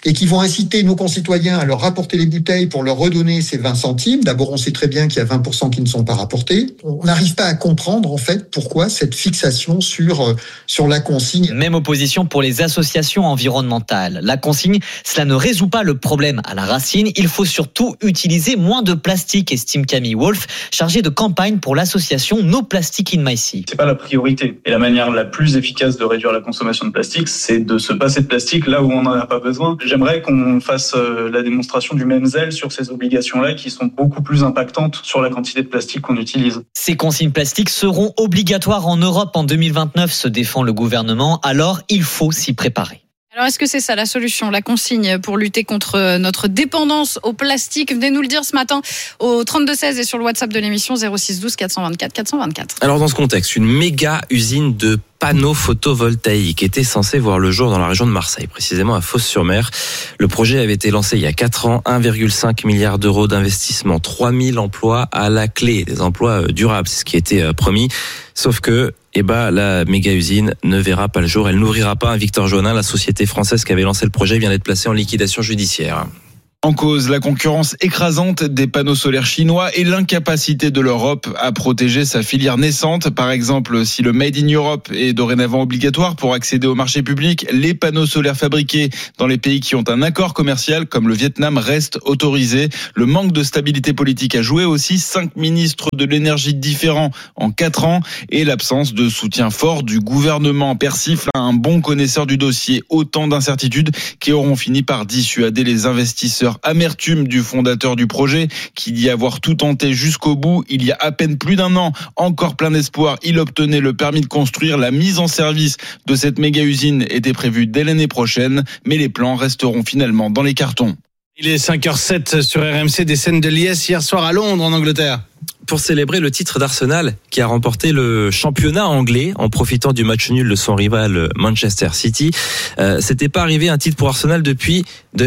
et qui vont inciter nos concitoyens à leur rapporter les bouteilles pour leur redonner ces 20 centimes. D'abord, on sait très bien qu'il y a 20% qui ne sont pas rapportés. On n'arrive pas à comprendre, en fait, pourquoi cette fixation sur la consigne. Même opposition pour les associations environnementales. La consigne, cela ne résout pas le problème à la racine. Il faut surtout utiliser moins de plastique, estime Camille Wolf, chargée de campagne pour l'association No Plastic in My Sea. C'est pas la priorité. Et la manière la plus efficace de réduire la consommation de plastique, c'est de se passer de plastique là où on n'en a pas besoin. J'aimerais qu'on fasse la démonstration du même zèle sur ces obligations-là qui sont beaucoup plus impactantes sur la quantité de plastique qu'on utilise. Ces consignes plastiques seront obligatoires en Europe en 2029, se défend le gouvernement. Alors, il faut s'y préparer. Alors, est-ce que c'est ça la solution, la consigne pour lutter contre notre dépendance au plastique? Venez nous le dire ce matin au 32-16 et sur le WhatsApp de l'émission 06 12 424 424. Alors, dans ce contexte, une méga usine de panneaux photovoltaïques était censée voir le jour dans la région de Marseille, précisément à Fos-sur-Mer. Le projet avait été lancé il y a 4 ans, 1,5 milliard d'euros d'investissement, 3000 emplois à la clé, des emplois durables, c'est ce qui était promis. Sauf que la méga usine ne verra pas le jour, elle n'ouvrira pas. Victor Jonin, la société française qui avait lancé le projet, vient d'être placée en liquidation judiciaire. En cause, la concurrence écrasante des panneaux solaires chinois et l'incapacité de l'Europe à protéger sa filière naissante. Par exemple, si le Made in Europe est dorénavant obligatoire pour accéder au marché public, les panneaux solaires fabriqués dans les pays qui ont un accord commercial, comme le Vietnam, restent autorisés. Le manque de stabilité politique a joué aussi. 5 ministres de l'énergie différents en 4 ans et l'absence de soutien fort du gouvernement persifle à un bon connaisseur du dossier. Autant d'incertitudes qui auront fini par dissuader les investisseurs. Amertume du fondateur du projet qui dit avoir tout tenté jusqu'au bout. Il y a à peine plus d'un an, encore plein d'espoir, il obtenait le permis de construire. La mise en service de cette méga usine était prévue dès l'année prochaine, mais les plans resteront finalement dans les cartons. Il est 5h07 sur RMC, des scènes de liesse hier soir à Londres en Angleterre. Pour célébrer le titre d'Arsenal qui a remporté le championnat anglais en profitant du match nul de son rival Manchester City. C'était pas arrivé un titre pour Arsenal depuis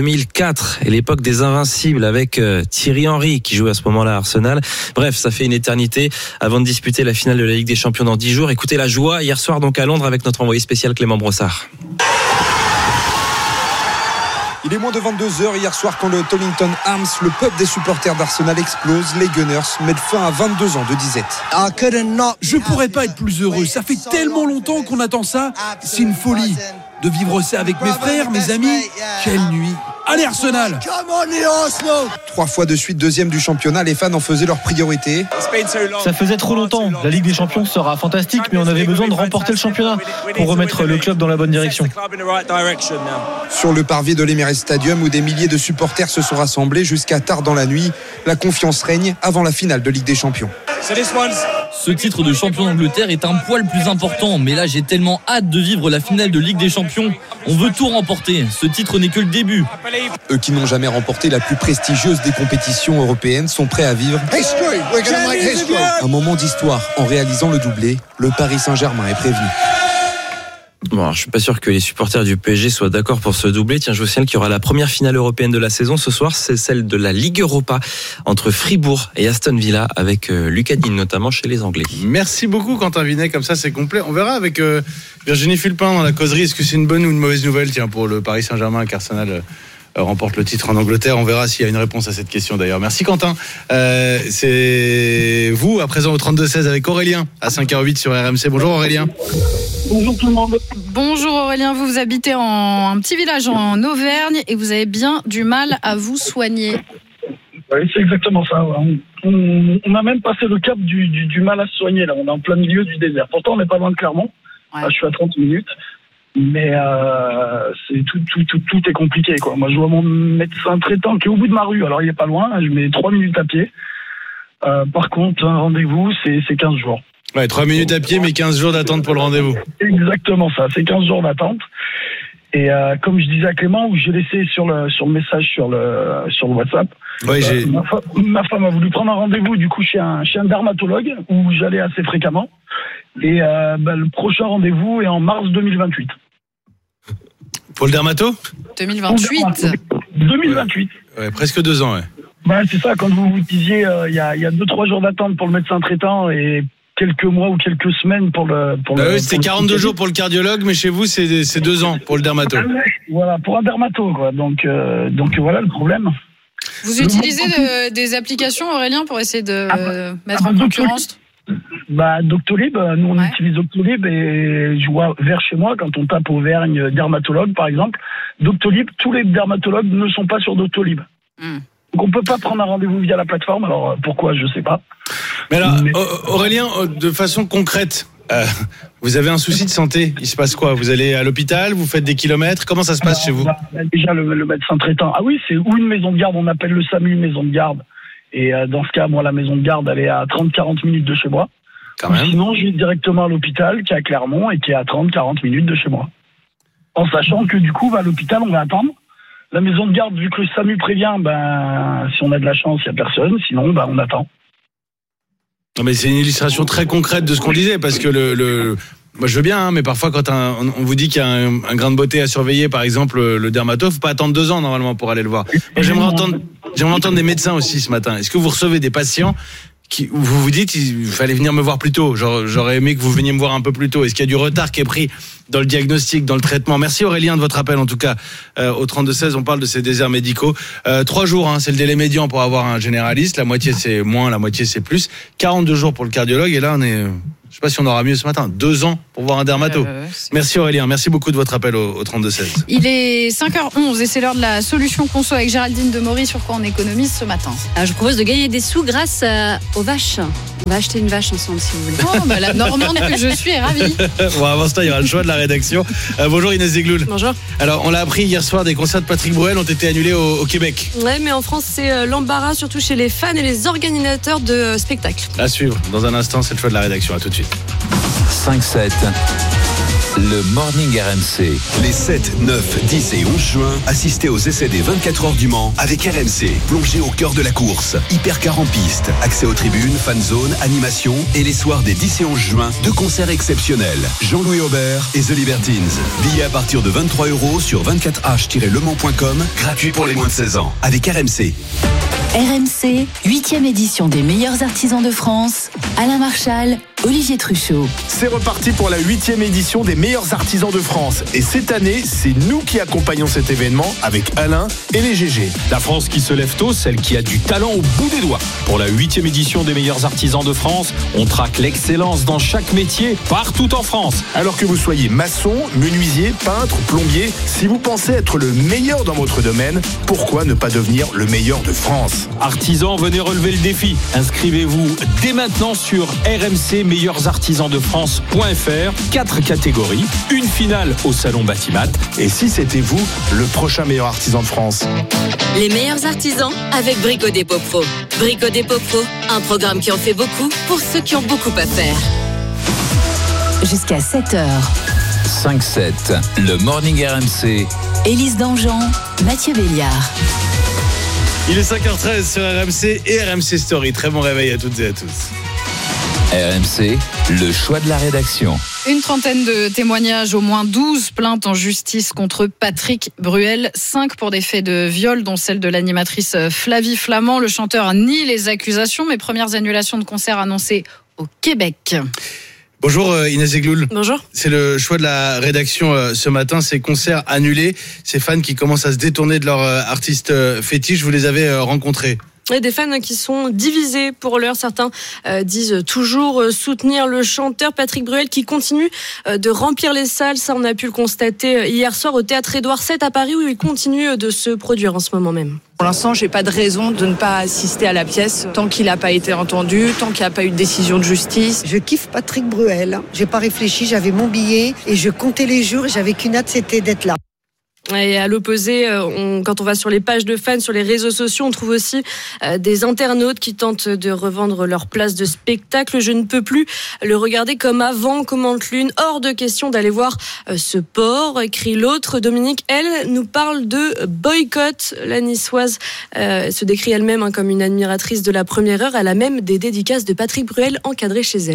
2004 et l'époque des Invincibles avec Thierry Henry qui jouait à ce moment-là à Arsenal. Bref, ça fait une éternité avant de disputer la finale de la Ligue des Champions dans 10 jours. Écoutez la joie hier soir donc à Londres avec notre envoyé spécial Clément Brossard. Il est moins de 22h hier soir quand le Tollington Arms, le pub des supporters d'Arsenal explose. Les Gunners mettent fin à 22 ans de disette. Je pourrais pas être plus heureux. Ça fait tellement longtemps qu'on attend ça. C'est une folie de vivre ça avec mes frères, mes amis. Quelle nuit. Allez Arsenal! 3 fois de suite deuxième du championnat, les fans en faisaient leur priorité. Ça faisait trop longtemps. La Ligue des Champions sera fantastique, mais on avait besoin de remporter le championnat pour remettre le club dans la bonne direction. Sur le parvis de l'Emirates Stadium où des milliers de supporters se sont rassemblés jusqu'à tard dans la nuit, la confiance règne avant la finale de Ligue des Champions. Ce titre de champion d'Angleterre est un poil plus important, mais là j'ai tellement hâte de vivre la finale de Ligue des Champions. On veut tout remporter, ce titre n'est que le début. Eux qui n'ont jamais remporté la plus prestigieuse des compétitions européennes sont prêts à vivre un moment d'histoire en réalisant le doublé. Le Paris Saint-Germain est prévenu. Bon, alors, je suis pas sûr que les supporters du PSG soient d'accord pour ce doublé. Tiens, je vous signale qu'il y aura la première finale européenne de la saison ce soir. C'est celle de la Ligue Europa entre Fribourg et Aston Villa avec Lucas Digne notamment chez les Anglais. Merci beaucoup Quentin Vinet, comme ça c'est complet. On verra avec Virginie Fulpin dans la causerie. Est-ce que c'est une bonne ou une mauvaise nouvelle pour le Paris Saint-Germain qu'Arsenal remporte le titre en Angleterre? On verra s'il y a une réponse à cette question d'ailleurs. Merci Quentin. C'est vous à présent au 32-16 avec Aurélien à 5h08 sur RMC. Bonjour Aurélien. Bonjour tout le monde. Bonjour Aurélien, vous habitez en un petit village en Auvergne et vous avez bien du mal à vous soigner. Oui, c'est exactement ça. On a même passé le cap du mal à se soigner. Là, on est en plein milieu du désert. Pourtant, on n'est pas loin de Clermont. Ouais. Là, je suis à 30 minutes. Mais c'est tout est compliqué, quoi. Moi, je vois mon médecin traitant qui est au bout de ma rue. Alors, il est pas loin. Je mets 3 minutes à pied. Par contre, un rendez-vous, c'est 15 jours. Ouais, 3 minutes à pied, mais 15 jours d'attente pour le rendez-vous. Exactement ça. C'est 15 jours d'attente. Et comme je disais à Clément, où j'ai laissé sur le message sur le WhatsApp, ouais, ma femme a voulu prendre un rendez-vous du coup chez un dermatologue où j'allais assez fréquemment. Et le prochain rendez-vous est en mars 2028. Pour le dermato 2028. 2028. Ouais, presque 2 ans, ouais. Bah, c'est ça, quand vous disiez, il y a 2-3 jours d'attente pour le médecin traitant et quelques mois ou quelques semaines pour le c'était 42 jours pour le cardiologue, mais chez vous, c'est 2 ans pour le dermato. Voilà, pour un dermato, quoi. Donc voilà le problème. Vous utilisez des applications, Aurélien, pour essayer de mettre en concurrence? Doctolib, nous on utilise Doctolib et je vois vers chez moi, quand on tape Auvergne dermatologue par exemple, Doctolib, tous les dermatologues ne sont pas sur Doctolib. Donc on peut pas prendre un rendez-vous via la plateforme, alors pourquoi, je sais pas. Mais alors, Aurélien, de façon concrète, vous avez un souci de santé, il se passe quoi? Vous allez à l'hôpital, vous faites des kilomètres, comment ça se passe chez vous? Déjà le médecin traitant, c'est ou une maison de garde, on appelle le SAMU maison de garde. Et dans ce cas, moi, la maison de garde, elle est à 30-40 minutes de chez moi. Sinon, je vais directement à l'hôpital, qui est à Clermont, et qui est à 30-40 minutes de chez moi. En sachant que, du coup, à l'hôpital, on va attendre. La maison de garde, vu que le SAMU prévient, si on a de la chance, il n'y a personne. Sinon, on attend. Non, mais c'est une illustration très concrète de ce qu'on disait, parce que moi, je veux bien, mais parfois, quand on vous dit qu'il y a un grain de beauté à surveiller, par exemple, le dermato, faut pas attendre 2 ans, normalement, pour aller le voir. Moi, j'aimerais entendre des médecins aussi ce matin. Est-ce que vous recevez des patients où vous vous dites, il fallait venir me voir plus tôt? J'aurais aimé que vous veniez me voir un peu plus tôt. Est-ce qu'il y a du retard qui est pris dans le diagnostic, dans le traitement? Merci Aurélien de votre appel, en tout cas. Au 32-16, on parle de ces déserts médicaux. 3 jours, c'est le délai médian pour avoir un généraliste. La moitié, c'est moins, la moitié, c'est plus. 42 jours pour le cardiologue. Et là, on est... Je sais pas si on aura mieux ce matin. 2 ans pour voir un dermato. Merci Aurélien. Merci beaucoup de votre appel au 32-16. Il est 5h11 et c'est l'heure de la solution conso avec Géraldine Demory. Sur quoi on économise ce matin? Je vous propose de gagner des sous grâce aux vaches. On va acheter une vache ensemble si vous voulez. La Normande que je suis est ravie. Bon, avant ça, il y aura le choix de la rédaction. Bonjour Inès Zegloul. Bonjour. Alors, on l'a appris hier soir, des concerts de Patrick Bruel ont été annulés au Québec. Ouais, mais en France, c'est l'embarras, surtout chez les fans et les organisateurs de spectacles. À suivre. Dans un instant, c'est le choix de la rédaction. À tout de suite. 5-7, le Morning RMC. Les 7, 9, 10 et 11 juin, assistez aux essais des 24 heures du Mans avec RMC. Plongez au cœur de la course. Hypercar en piste, accès aux tribunes, fan zone, animation et les soirs des 10 et 11 juin, 2 concerts exceptionnels. Jean-Louis Aubert et The Libertines. Billets à partir de 23 € sur 24h-lemans.com, gratuit pour les moins de 16 ans. Avec RMC. RMC, 8e édition des meilleurs artisans de France. Alain Marchal, Olivier Truchot. C'est reparti pour la 8e édition des meilleurs artisans de France. Et cette année, c'est nous qui accompagnons cet événement avec Alain et les GG. La France qui se lève tôt, celle qui a du talent au bout des doigts. Pour la 8e édition des meilleurs artisans de France, on traque l'excellence dans chaque métier, partout en France. Alors que vous soyez maçon, menuisier, peintre, plombier, si vous pensez être le meilleur dans votre domaine, pourquoi ne pas devenir le meilleur de France? Artisans, venez relever le défi. Inscrivez-vous dès maintenant sur rmcmeilleursartisansdefrance.fr. 4 catégories, une finale au salon Batimat. Et si c'était vous, le prochain meilleur artisan de France? Les meilleurs artisans avec Brico Dépôt Pro. Brico Dépôt Pro, un programme qui en fait beaucoup pour ceux qui ont beaucoup à faire. Jusqu'à 7h. 5-7, le Morning RMC. Élise Dangean, Mathieu Béliard. Il est 5h13 sur RMC et RMC Story. Très bon réveil à toutes et à tous. RMC, le choix de la rédaction. Une trentaine de témoignages, au moins 12 plaintes en justice contre Patrick Bruel. 5 pour des faits de viol, dont celle de l'animatrice Flavie Flament. Le chanteur nie les accusations, mais premières annulations de concerts annoncées au Québec. Bonjour Inès Zegloul. Bonjour. C'est le choix de la rédaction ce matin, ces concerts annulés, ces fans qui commencent à se détourner de leur artiste fétiche, vous les avez rencontrés? Et des fans qui sont divisés pour l'heure. Certains disent toujours soutenir le chanteur Patrick Bruel qui continue de remplir les salles. Ça, on a pu le constater hier soir au Théâtre Édouard VII à Paris où il continue de se produire en ce moment même. Pour l'instant, j'ai pas de raison de ne pas assister à la pièce tant qu'il n'a pas été entendu, tant qu'il n'y a pas eu de décision de justice. Je kiffe Patrick Bruel. J'ai pas réfléchi, j'avais mon billet et je comptais les jours. J'avais qu'une hâte, c'était d'être là. Et à l'opposé, quand on va sur les pages de fans, sur les réseaux sociaux, on trouve aussi des internautes qui tentent de revendre leur place de spectacle. Je ne peux plus le regarder comme avant, commente l'une. Hors de question d'aller voir ce port, écrit l'autre. Dominique, elle, nous parle de boycott. La niçoise se décrit elle-même comme une admiratrice de la première heure. Elle a même des dédicaces de Patrick Bruel encadrées chez elle.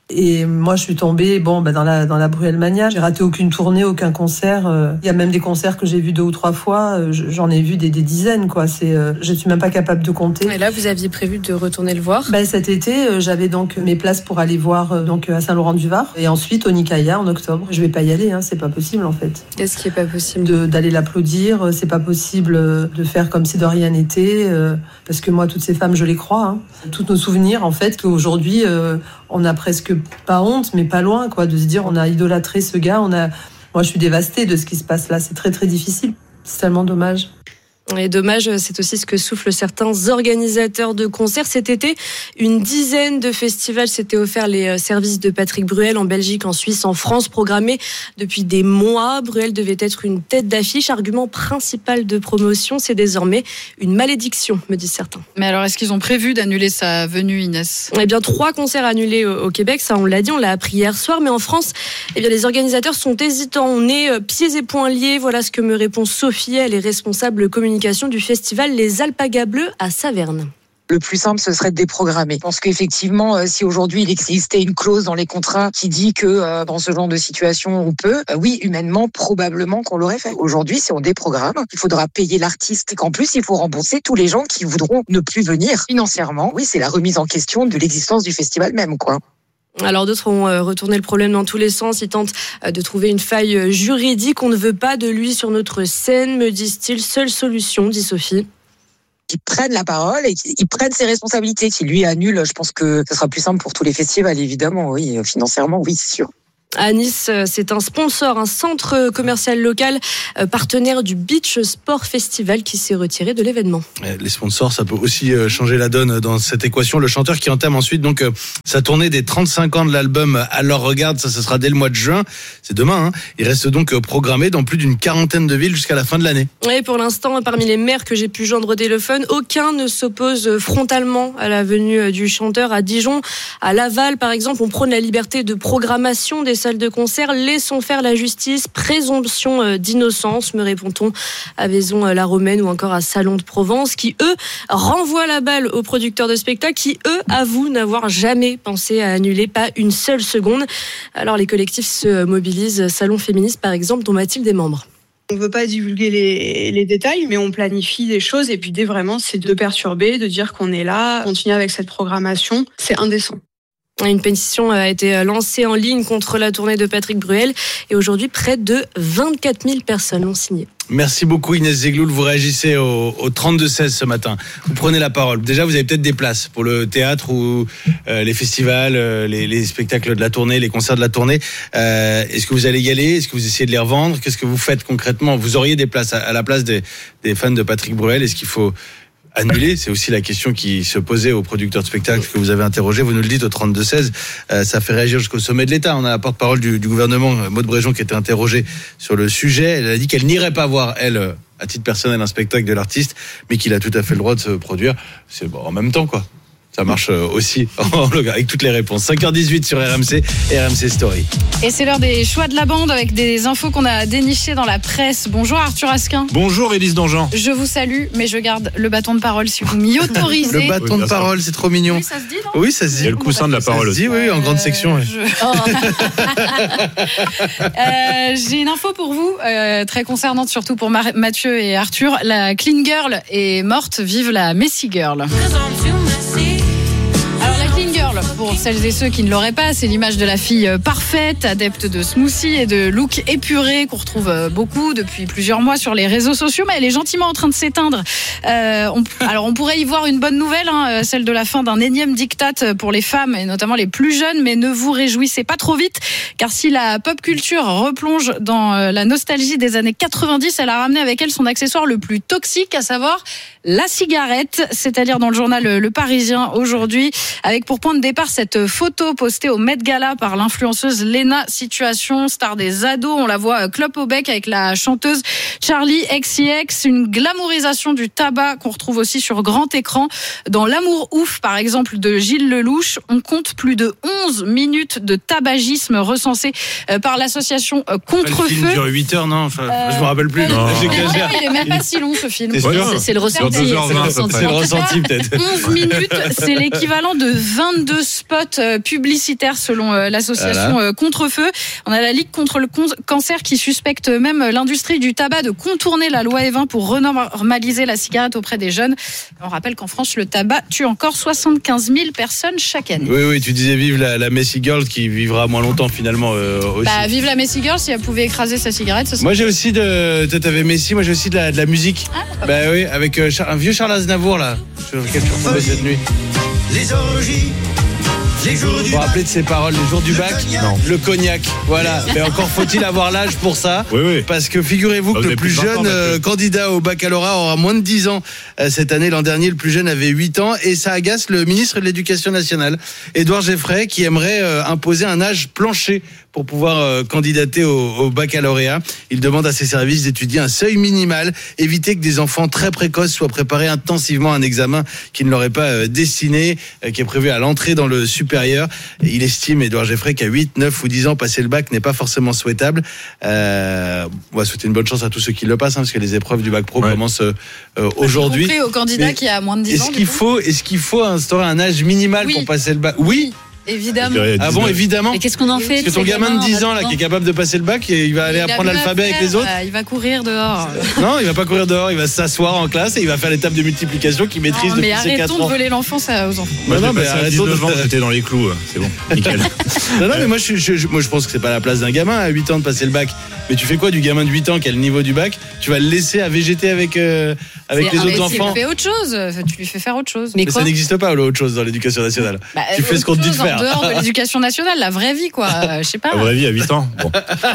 Et moi, je suis tombée dans la Bruelmania. J'ai raté aucune tournée, aucun concert. Il y a même des concerts que j'ai vus 2 ou 3 fois. J'en ai vu des dizaines, quoi. Je suis même pas capable de compter. Et là, vous aviez prévu de retourner le voir ? Cet été, j'avais donc mes places pour aller voir à Saint-Laurent-du-Var. Et ensuite, au Nicaïa, en octobre. Je vais pas y aller, c'est pas possible, en fait. Qu'est-ce qui est pas possible ? D'aller l'applaudir. C'est pas possible de faire comme si de rien n'était. Parce que moi, toutes ces femmes, je les crois. Tous nos souvenirs, en fait, qu'aujourd'hui, on a presque pas honte, mais pas loin, quoi, de se dire on a idolâtré ce gars. Moi, je suis dévastée de ce qui se passe là. C'est très, très difficile. C'est tellement dommage. Et dommage, c'est aussi ce que soufflent certains organisateurs de concerts. Cet été, une dizaine de festivals s'étaient offerts les services de Patrick Bruel en Belgique, en Suisse, en France, programmés depuis des mois. Bruel devait être une tête d'affiche. Argument principal de promotion, c'est désormais une malédiction, me disent certains. Mais alors, est-ce qu'ils ont prévu d'annuler sa venue, Inès ? Eh bien, 3 concerts annulés au Québec, ça on l'a dit, on l'a appris hier soir. Mais en France, les organisateurs sont hésitants. On est pieds et poings liés. Voilà ce que me répond Sophie. Elle est responsable communication du festival Les Alpagas Bleues à Saverne. Le plus simple, ce serait de déprogrammer. Je pense qu'effectivement, si aujourd'hui il existait une clause dans les contrats qui dit que dans ce genre de situation, on peut, oui, humainement, probablement qu'on l'aurait fait. Aujourd'hui, si on déprogramme, il faudra payer l'artiste et qu'en plus, il faut rembourser tous les gens qui voudront ne plus venir financièrement. Oui, c'est la remise en question de l'existence du festival même, quoi. Alors d'autres ont retourné le problème dans tous les sens. Ils tentent de trouver une faille juridique. On ne veut pas de lui sur notre scène, me disent-ils. Seule solution, dit Sophie. Qu'ils prennent la parole et qu'ils prennent ses responsabilités. S'il lui annule, je pense que ce sera plus simple pour tous les festivals, évidemment. Oui, financièrement, oui, c'est sûr. À Nice, c'est un sponsor, un centre commercial local, partenaire du Beach Sport Festival qui s'est retiré de l'événement. Les sponsors, ça peut aussi changer la donne dans cette équation. Le chanteur qui entame ensuite donc sa tournée des 35 ans de l'album Alors Regarde, ça ce sera dès le mois de juin. C'est demain. Il reste donc programmé dans plus d'une 40aine de villes jusqu'à la fin de l'année. Et pour l'instant, parmi les maires que j'ai pu joindre au téléphone, aucun ne s'oppose frontalement à la venue du chanteur à Dijon. À Laval, par exemple, on prône la liberté de programmation des salles de concert. Laissons faire la justice. Présomption d'innocence, me répond-on à Vaison-la-Romaine ou encore à Salon de Provence, qui, eux, renvoient la balle aux producteurs de spectacles, qui, eux, avouent n'avoir jamais pensé à annuler, pas une seule seconde. Alors, les collectifs se mobilisent. Salon féministe, par exemple, dont Mathilde est membre. On ne veut pas divulguer les détails, mais on planifie des choses. Et puis, l'idée vraiment, c'est de perturber, de dire qu'on est là, continuer avec cette programmation. C'est indécent. Une pétition a été lancée en ligne contre la tournée de Patrick Bruel et aujourd'hui près de 24 000 personnes l'ont signé. Merci beaucoup Inès Zegloul, vous réagissez au 32-16 ce matin. Vous prenez la parole. Déjà, vous avez peut-être des places pour le théâtre ou les festivals, les spectacles de la tournée, les concerts de la tournée. Est-ce que vous allez y aller ? Est-ce que vous essayez de les revendre ? Qu'est-ce que vous faites concrètement ? Vous auriez des places à la place des fans de Patrick Bruel. Est-ce qu'il faut annuler ? C'est aussi la question qui se posait aux producteurs de spectacles que vous avez interrogés. Vous nous le dites au 32-16. Ça fait réagir jusqu'au sommet de l'État. On a la porte-parole du gouvernement, Maud Bréjon, qui était interrogée sur le sujet. Elle a dit qu'elle n'irait pas voir, elle, à titre personnel, un spectacle de l'artiste, mais qu'il a tout à fait le droit de se produire. C'est en même temps, quoi. Ça marche aussi avec toutes les réponses. 5h18 sur RMC et RMC Story. Et c'est l'heure des choix de la bande avec des infos qu'on a dénichées dans la presse. Bonjour Arthur Asquin. Bonjour Élise Dangean. Je vous salue, mais je garde le bâton de parole si vous m'y autorisez. Le bâton de parole, c'est trop mignon. Oui, ça se dit, non ? Oui, ça se dit. Il y a le coussin de la parole aussi. Oui, en grande section. Ouais. J'ai une info pour vous, très concernante surtout pour Mathieu et Arthur. La Clean Girl est morte, vive la Messy Girl. Alors la Clean Girl, pour celles et ceux qui ne l'auraient pas, c'est l'image de la fille parfaite, adepte de smoothies et de look épuré qu'on retrouve beaucoup depuis plusieurs mois sur les réseaux sociaux, mais elle est gentiment en train de s'éteindre. Alors on pourrait y voir une bonne nouvelle, celle de la fin d'un énième diktat pour les femmes et notamment les plus jeunes, mais ne vous réjouissez pas trop vite, car si la pop culture replonge dans la nostalgie des années 90, elle a ramené avec elle son accessoire le plus toxique, à savoir la cigarette. C'est-à-dire dans le journal Le Parisien aujourd'hui, avec pour point de départ cette photo postée au Met Gala par l'influenceuse Lena Situation, star des ados. On la voit clope au bec avec la chanteuse Charlie XCX, une glamourisation du tabac qu'on retrouve aussi sur grand écran. Dans L'amour ouf, par exemple, de Gilles Lelouch, on compte plus de 11 minutes de tabagisme recensées par l'association Contre-Feu. Le film dure 8 heures, non ? Enfin, je me rappelle plus. Non, il est même pas si long ce film. C'est le ressenti. C'est le ressenti peut-être. 11 minutes, c'est l'équivalent de 22 de spots publicitaires selon l'association Contre-Feu. On a la Ligue contre le cancer qui suspecte même l'industrie du tabac de contourner la loi E20 pour renormaliser la cigarette auprès des jeunes. On rappelle qu'en France, le tabac tue encore 75 000 personnes chaque année. Oui, tu disais vive la Messi Girl qui vivra moins longtemps finalement aussi. Vive la Messi Girl, si elle pouvait écraser sa cigarette, ce serait... Moi j'ai aussi toi t'avais Messi, moi j'ai aussi de la musique. Oui, avec un vieux Charles Aznavour là, sur lequel je suis retombé cette nuit. Les orgies. Vous vous rappelez de ces paroles, les jours du bac? Non. Le cognac, voilà. Mais encore faut-il avoir l'âge pour ça. Oui. Parce que figurez-vous que le plus jeune candidat au baccalauréat aura moins de 10 ans cette année. L'an dernier, le plus jeune avait 8 ans. Et ça agace le ministre de l'Éducation nationale, Édouard Geoffrey, qui aimerait imposer un âge plancher pour pouvoir candidater au baccalauréat. Il demande à ses services d'étudier un seuil minimal, éviter que des enfants très précoces soient préparés intensivement à un examen qui ne leur est pas destiné, qui est prévu à l'entrée dans le supérieur. Il estime, Édouard Geoffrey, qu'à 8, 9 ou 10 ans, passer le bac n'est pas forcément souhaitable. On va souhaiter une bonne chance à tous ceux qui le passent, parce que les épreuves du bac pro commencent aujourd'hui. Y compris au candidat qui a moins de 10 ans. Est-ce qu'il faut instaurer un âge minimal pour passer le bac? Oui. Évidemment. Ah bon, évidemment. Et qu'est-ce qu'on en fait? Parce que ton gamin de 10 ans là, qui est capable de passer le bac, il va aller apprendre l'alphabet avec les autres. Il va courir dehors. Non, il va pas courir dehors, il va s'asseoir en classe et il va faire les tables de multiplication qu'il maîtrise depuis ses 4 ans. Mais arrêtons de voler l'enfance aux enfants. Moi, mais arrêtons de... j'étais dans les clous, c'est bon, nickel. non, mais moi je pense que c'est pas la place d'un gamin à 8 ans de passer le bac. Mais tu fais quoi du gamin de 8 ans qui a le niveau du bac? Tu vas le laisser à végéter avec les autres enfants? Tu lui fais autre chose, tu lui fais faire autre chose. Mais ça n'existe pas autre chose dans l'éducation nationale. Tu fais ce qu'on te dit de faire. En dehors de l'éducation nationale, la vraie vie quoi, je sais pas. La vraie vie à 8 ans. Bon.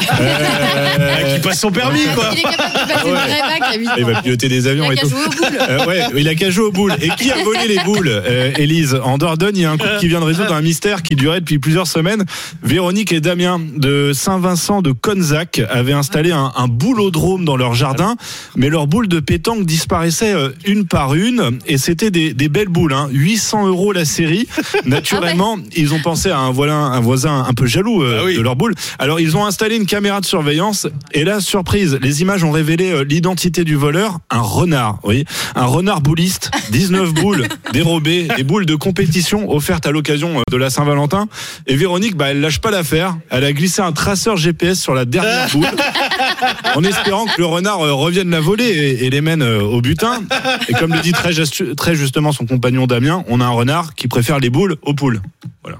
Qui passe son permis quoi. Il est capable de passer le vrai bac à 8 ans. Il va piloter des avions et tout. Il a qu'à jouer aux boules. Et qui a volé les boules, Élise? En Dordogne, il y a un couple qui vient de résoudre un mystère qui durait depuis plusieurs semaines. Véronique et Damien de Saint-Vincent de Conzac avaient installé un boulodrome dans leur jardin, mais leurs boules de pétanque disparaissaient une par une, et c'était des belles boules, 800 € la série. Naturellement, ils ont pensé à un voisin un peu jaloux de leurs boules. Alors ils ont installé une caméra de surveillance, et là, surprise, les images ont révélé l'identité du voleur, un renard, un renard bouliste, 19 boules dérobées, des boules de compétition offertes à l'occasion de la Saint-Valentin. Et Véronique, elle lâche pas l'affaire, elle a glissé un traceur GPS sur la dernière boule, en espérant que le renard revienne la voler et les mène au butin. Et comme le dit très justement son compagnon Damien, on a un renard qui préfère les boules aux poules. Voilà.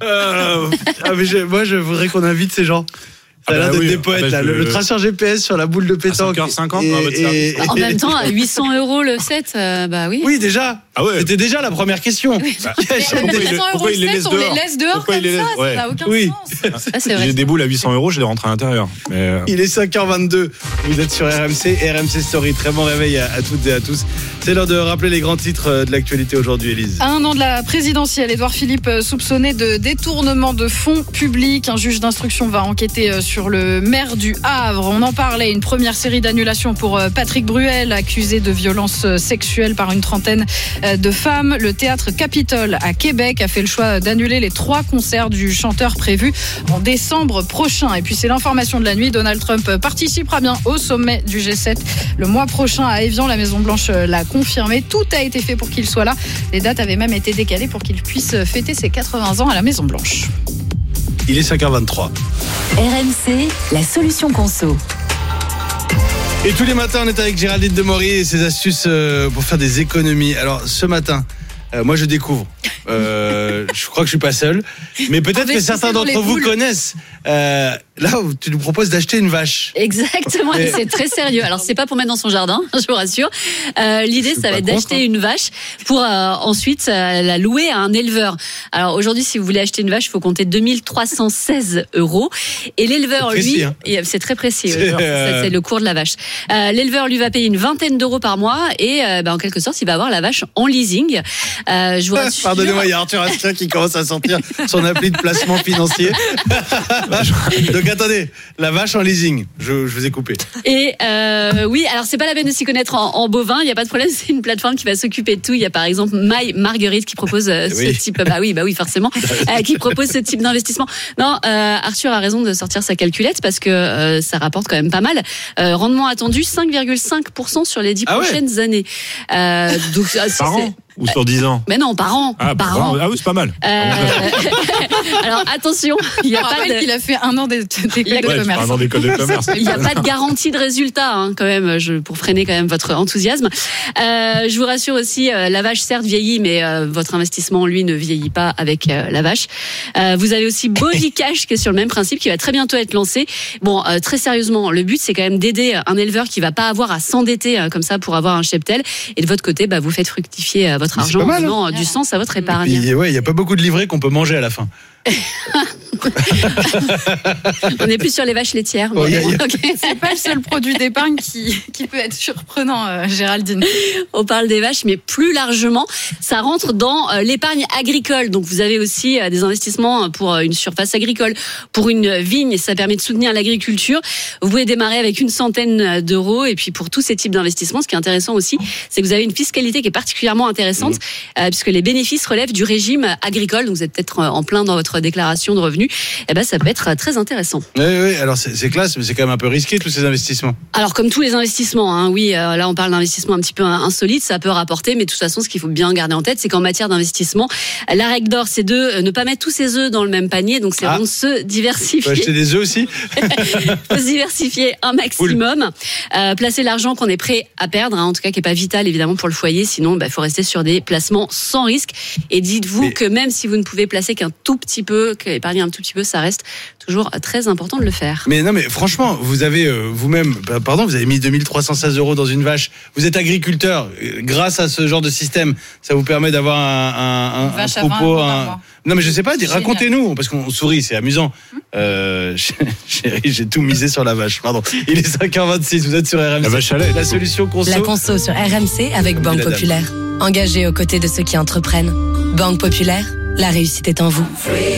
Moi, je voudrais qu'on invite ces gens. Ça a l'air d'être des poètes, là. Le traceur GPS sur la boule de pétanque. À 5h50, en même temps, à 800 € le set, oui. Oui, déjà. C'était déjà la première question. Mais 800 € le set, on les laisse dehors comme ça n'a aucun sens. C'est vrai. J'ai des boules à 800 €, je les rentre à l'intérieur. Mais... Il est 5h22, vous êtes sur RMC Story. Très bon réveil à toutes et à tous. C'est l'heure de rappeler les grands titres de l'actualité aujourd'hui, Élise. À un an de la présidentielle, Édouard Philippe soupçonné de détournement de fonds publics. Un juge d'instruction va enquêter sur le maire du Havre. On en parlait, une première série d'annulations pour Patrick Bruel, accusé de violences sexuelles par une trentaine de femmes. Le théâtre Capitole à Québec a fait le choix d'annuler les 3 concerts du chanteur prévus en décembre prochain. Et puis c'est l'information de la nuit, Donald Trump participera bien au sommet du G7 le mois prochain à Évian. La Maison-Blanche l'a confirmé. Tout a été fait pour qu'il soit là. Les dates avaient même été décalées pour qu'il puisse fêter ses 80 ans à la Maison-Blanche. Il est 5h23. RMC, la solution conso. Et tous les matins, on est avec Géraldine Demory et ses astuces pour faire des économies. Alors, ce matin, moi, je découvre. Je crois que je suis pas seul, mais peut-être que certains d'entre vous connaissent. Là, tu nous proposes d'acheter une vache. Exactement, et c'est très sérieux. Alors, c'est pas pour mettre dans son jardin, je vous rassure. L'idée, ça va être d'acheter une vache pour ensuite la louer à un éleveur. Alors, aujourd'hui, si vous voulez acheter une vache, il faut compter 2316 €. Et l'éleveur, lui, c'est très précis. C'est le cours de la vache. L'éleveur, lui, va payer une vingtaine d'euros par mois et, en quelque sorte, il va avoir la vache en leasing. Je vous rassure. Pardonnez-moi, il y a Arthur Astien qui commence à sortir son appli de placement financier. Donc attendez, la vache en leasing, je vous ai coupé. Et oui, alors c'est pas la peine de s'y connaître en bovin, il n'y a pas de problème, c'est une plateforme qui va s'occuper de tout. Il y a par exemple My Marguerite qui propose ce type, bah oui forcément, qui propose ce type d'investissement. Non, Arthur a raison de sortir sa calculette parce que ça rapporte quand même pas mal. Rendement attendu 5,5% sur les 10 prochaines années. Donc par an. ou sur 10 ans? Mais non, par an. Par an. Ah oui, c'est pas mal. Alors attention, il y a pas qu'il a fait 1 an d'école de commerce. 1 an d'école de commerce. Il n'y a pas de garantie de résultat, hein, quand même, pour freiner quand même votre enthousiasme. Je vous rassure aussi, la vache certes vieillit, mais votre investissement, lui, ne vieillit pas avec la vache. Vous avez aussi Body Cash qui est sur le même principe, qui va très bientôt être lancé. Bon, très sérieusement, le but, c'est quand même d'aider un éleveur qui va pas avoir à s'endetter comme ça pour avoir un cheptel. Et de votre côté, vous faites fructifier votre argent en donnant du sens à votre épargne. Il n'y a pas beaucoup de livrets qu'on peut manger à la fin. On n'est plus sur les vaches laitières. C'est pas le seul produit d'épargne qui peut être surprenant, Géraldine. On parle des vaches, mais plus largement, ça rentre dans l'épargne agricole. Donc vous avez aussi des investissements pour une surface agricole, pour une vigne, ça permet de soutenir l'agriculture. Vous pouvez démarrer avec 100 d'euros. Et puis pour tous ces types d'investissements, ce qui est intéressant aussi, c'est que vous avez une fiscalité qui est particulièrement intéressante, puisque les bénéfices relèvent du régime agricole. Donc vous êtes peut-être en plein dans votre déclaration de revenus. Ça peut être très intéressant. Oui, alors c'est classe, mais c'est quand même un peu risqué tous ces investissements. Alors comme tous les investissements, hein, oui, là on parle d'investissement un petit peu insolite, ça peut rapporter, mais de toute façon ce qu'il faut bien garder en tête, c'est qu'en matière d'investissement, la règle d'or c'est de ne pas mettre tous ses œufs dans le même panier, donc c'est vraiment de se diversifier. Faut acheter des œufs aussi. Faut se diversifier un maximum, placer l'argent qu'on est prêt à perdre, hein, en tout cas qui n'est pas vital évidemment pour le foyer, sinon il faut rester sur des placements sans risque. Et dites-vous que même si vous ne pouvez placer qu'un tout petit peu, épargner un tout petit peu, ça reste toujours très important de le faire. Mais non, mais franchement, vous avez vous-même, vous avez mis 2316 € dans une vache. Vous êtes agriculteur. Grâce à ce genre de système, ça vous permet d'avoir un troupeau. Non, mais je sais pas, racontez-nous, parce qu'on sourit, c'est amusant. Chérie, j'ai tout misé sur la vache. Pardon. Il est 5h26, vous êtes sur RMC. La vache à lait. La solution conso. La conso sur RMC avec Banque Populaire. Engagée aux côtés de ceux qui entreprennent. Banque Populaire, la réussite est en vous.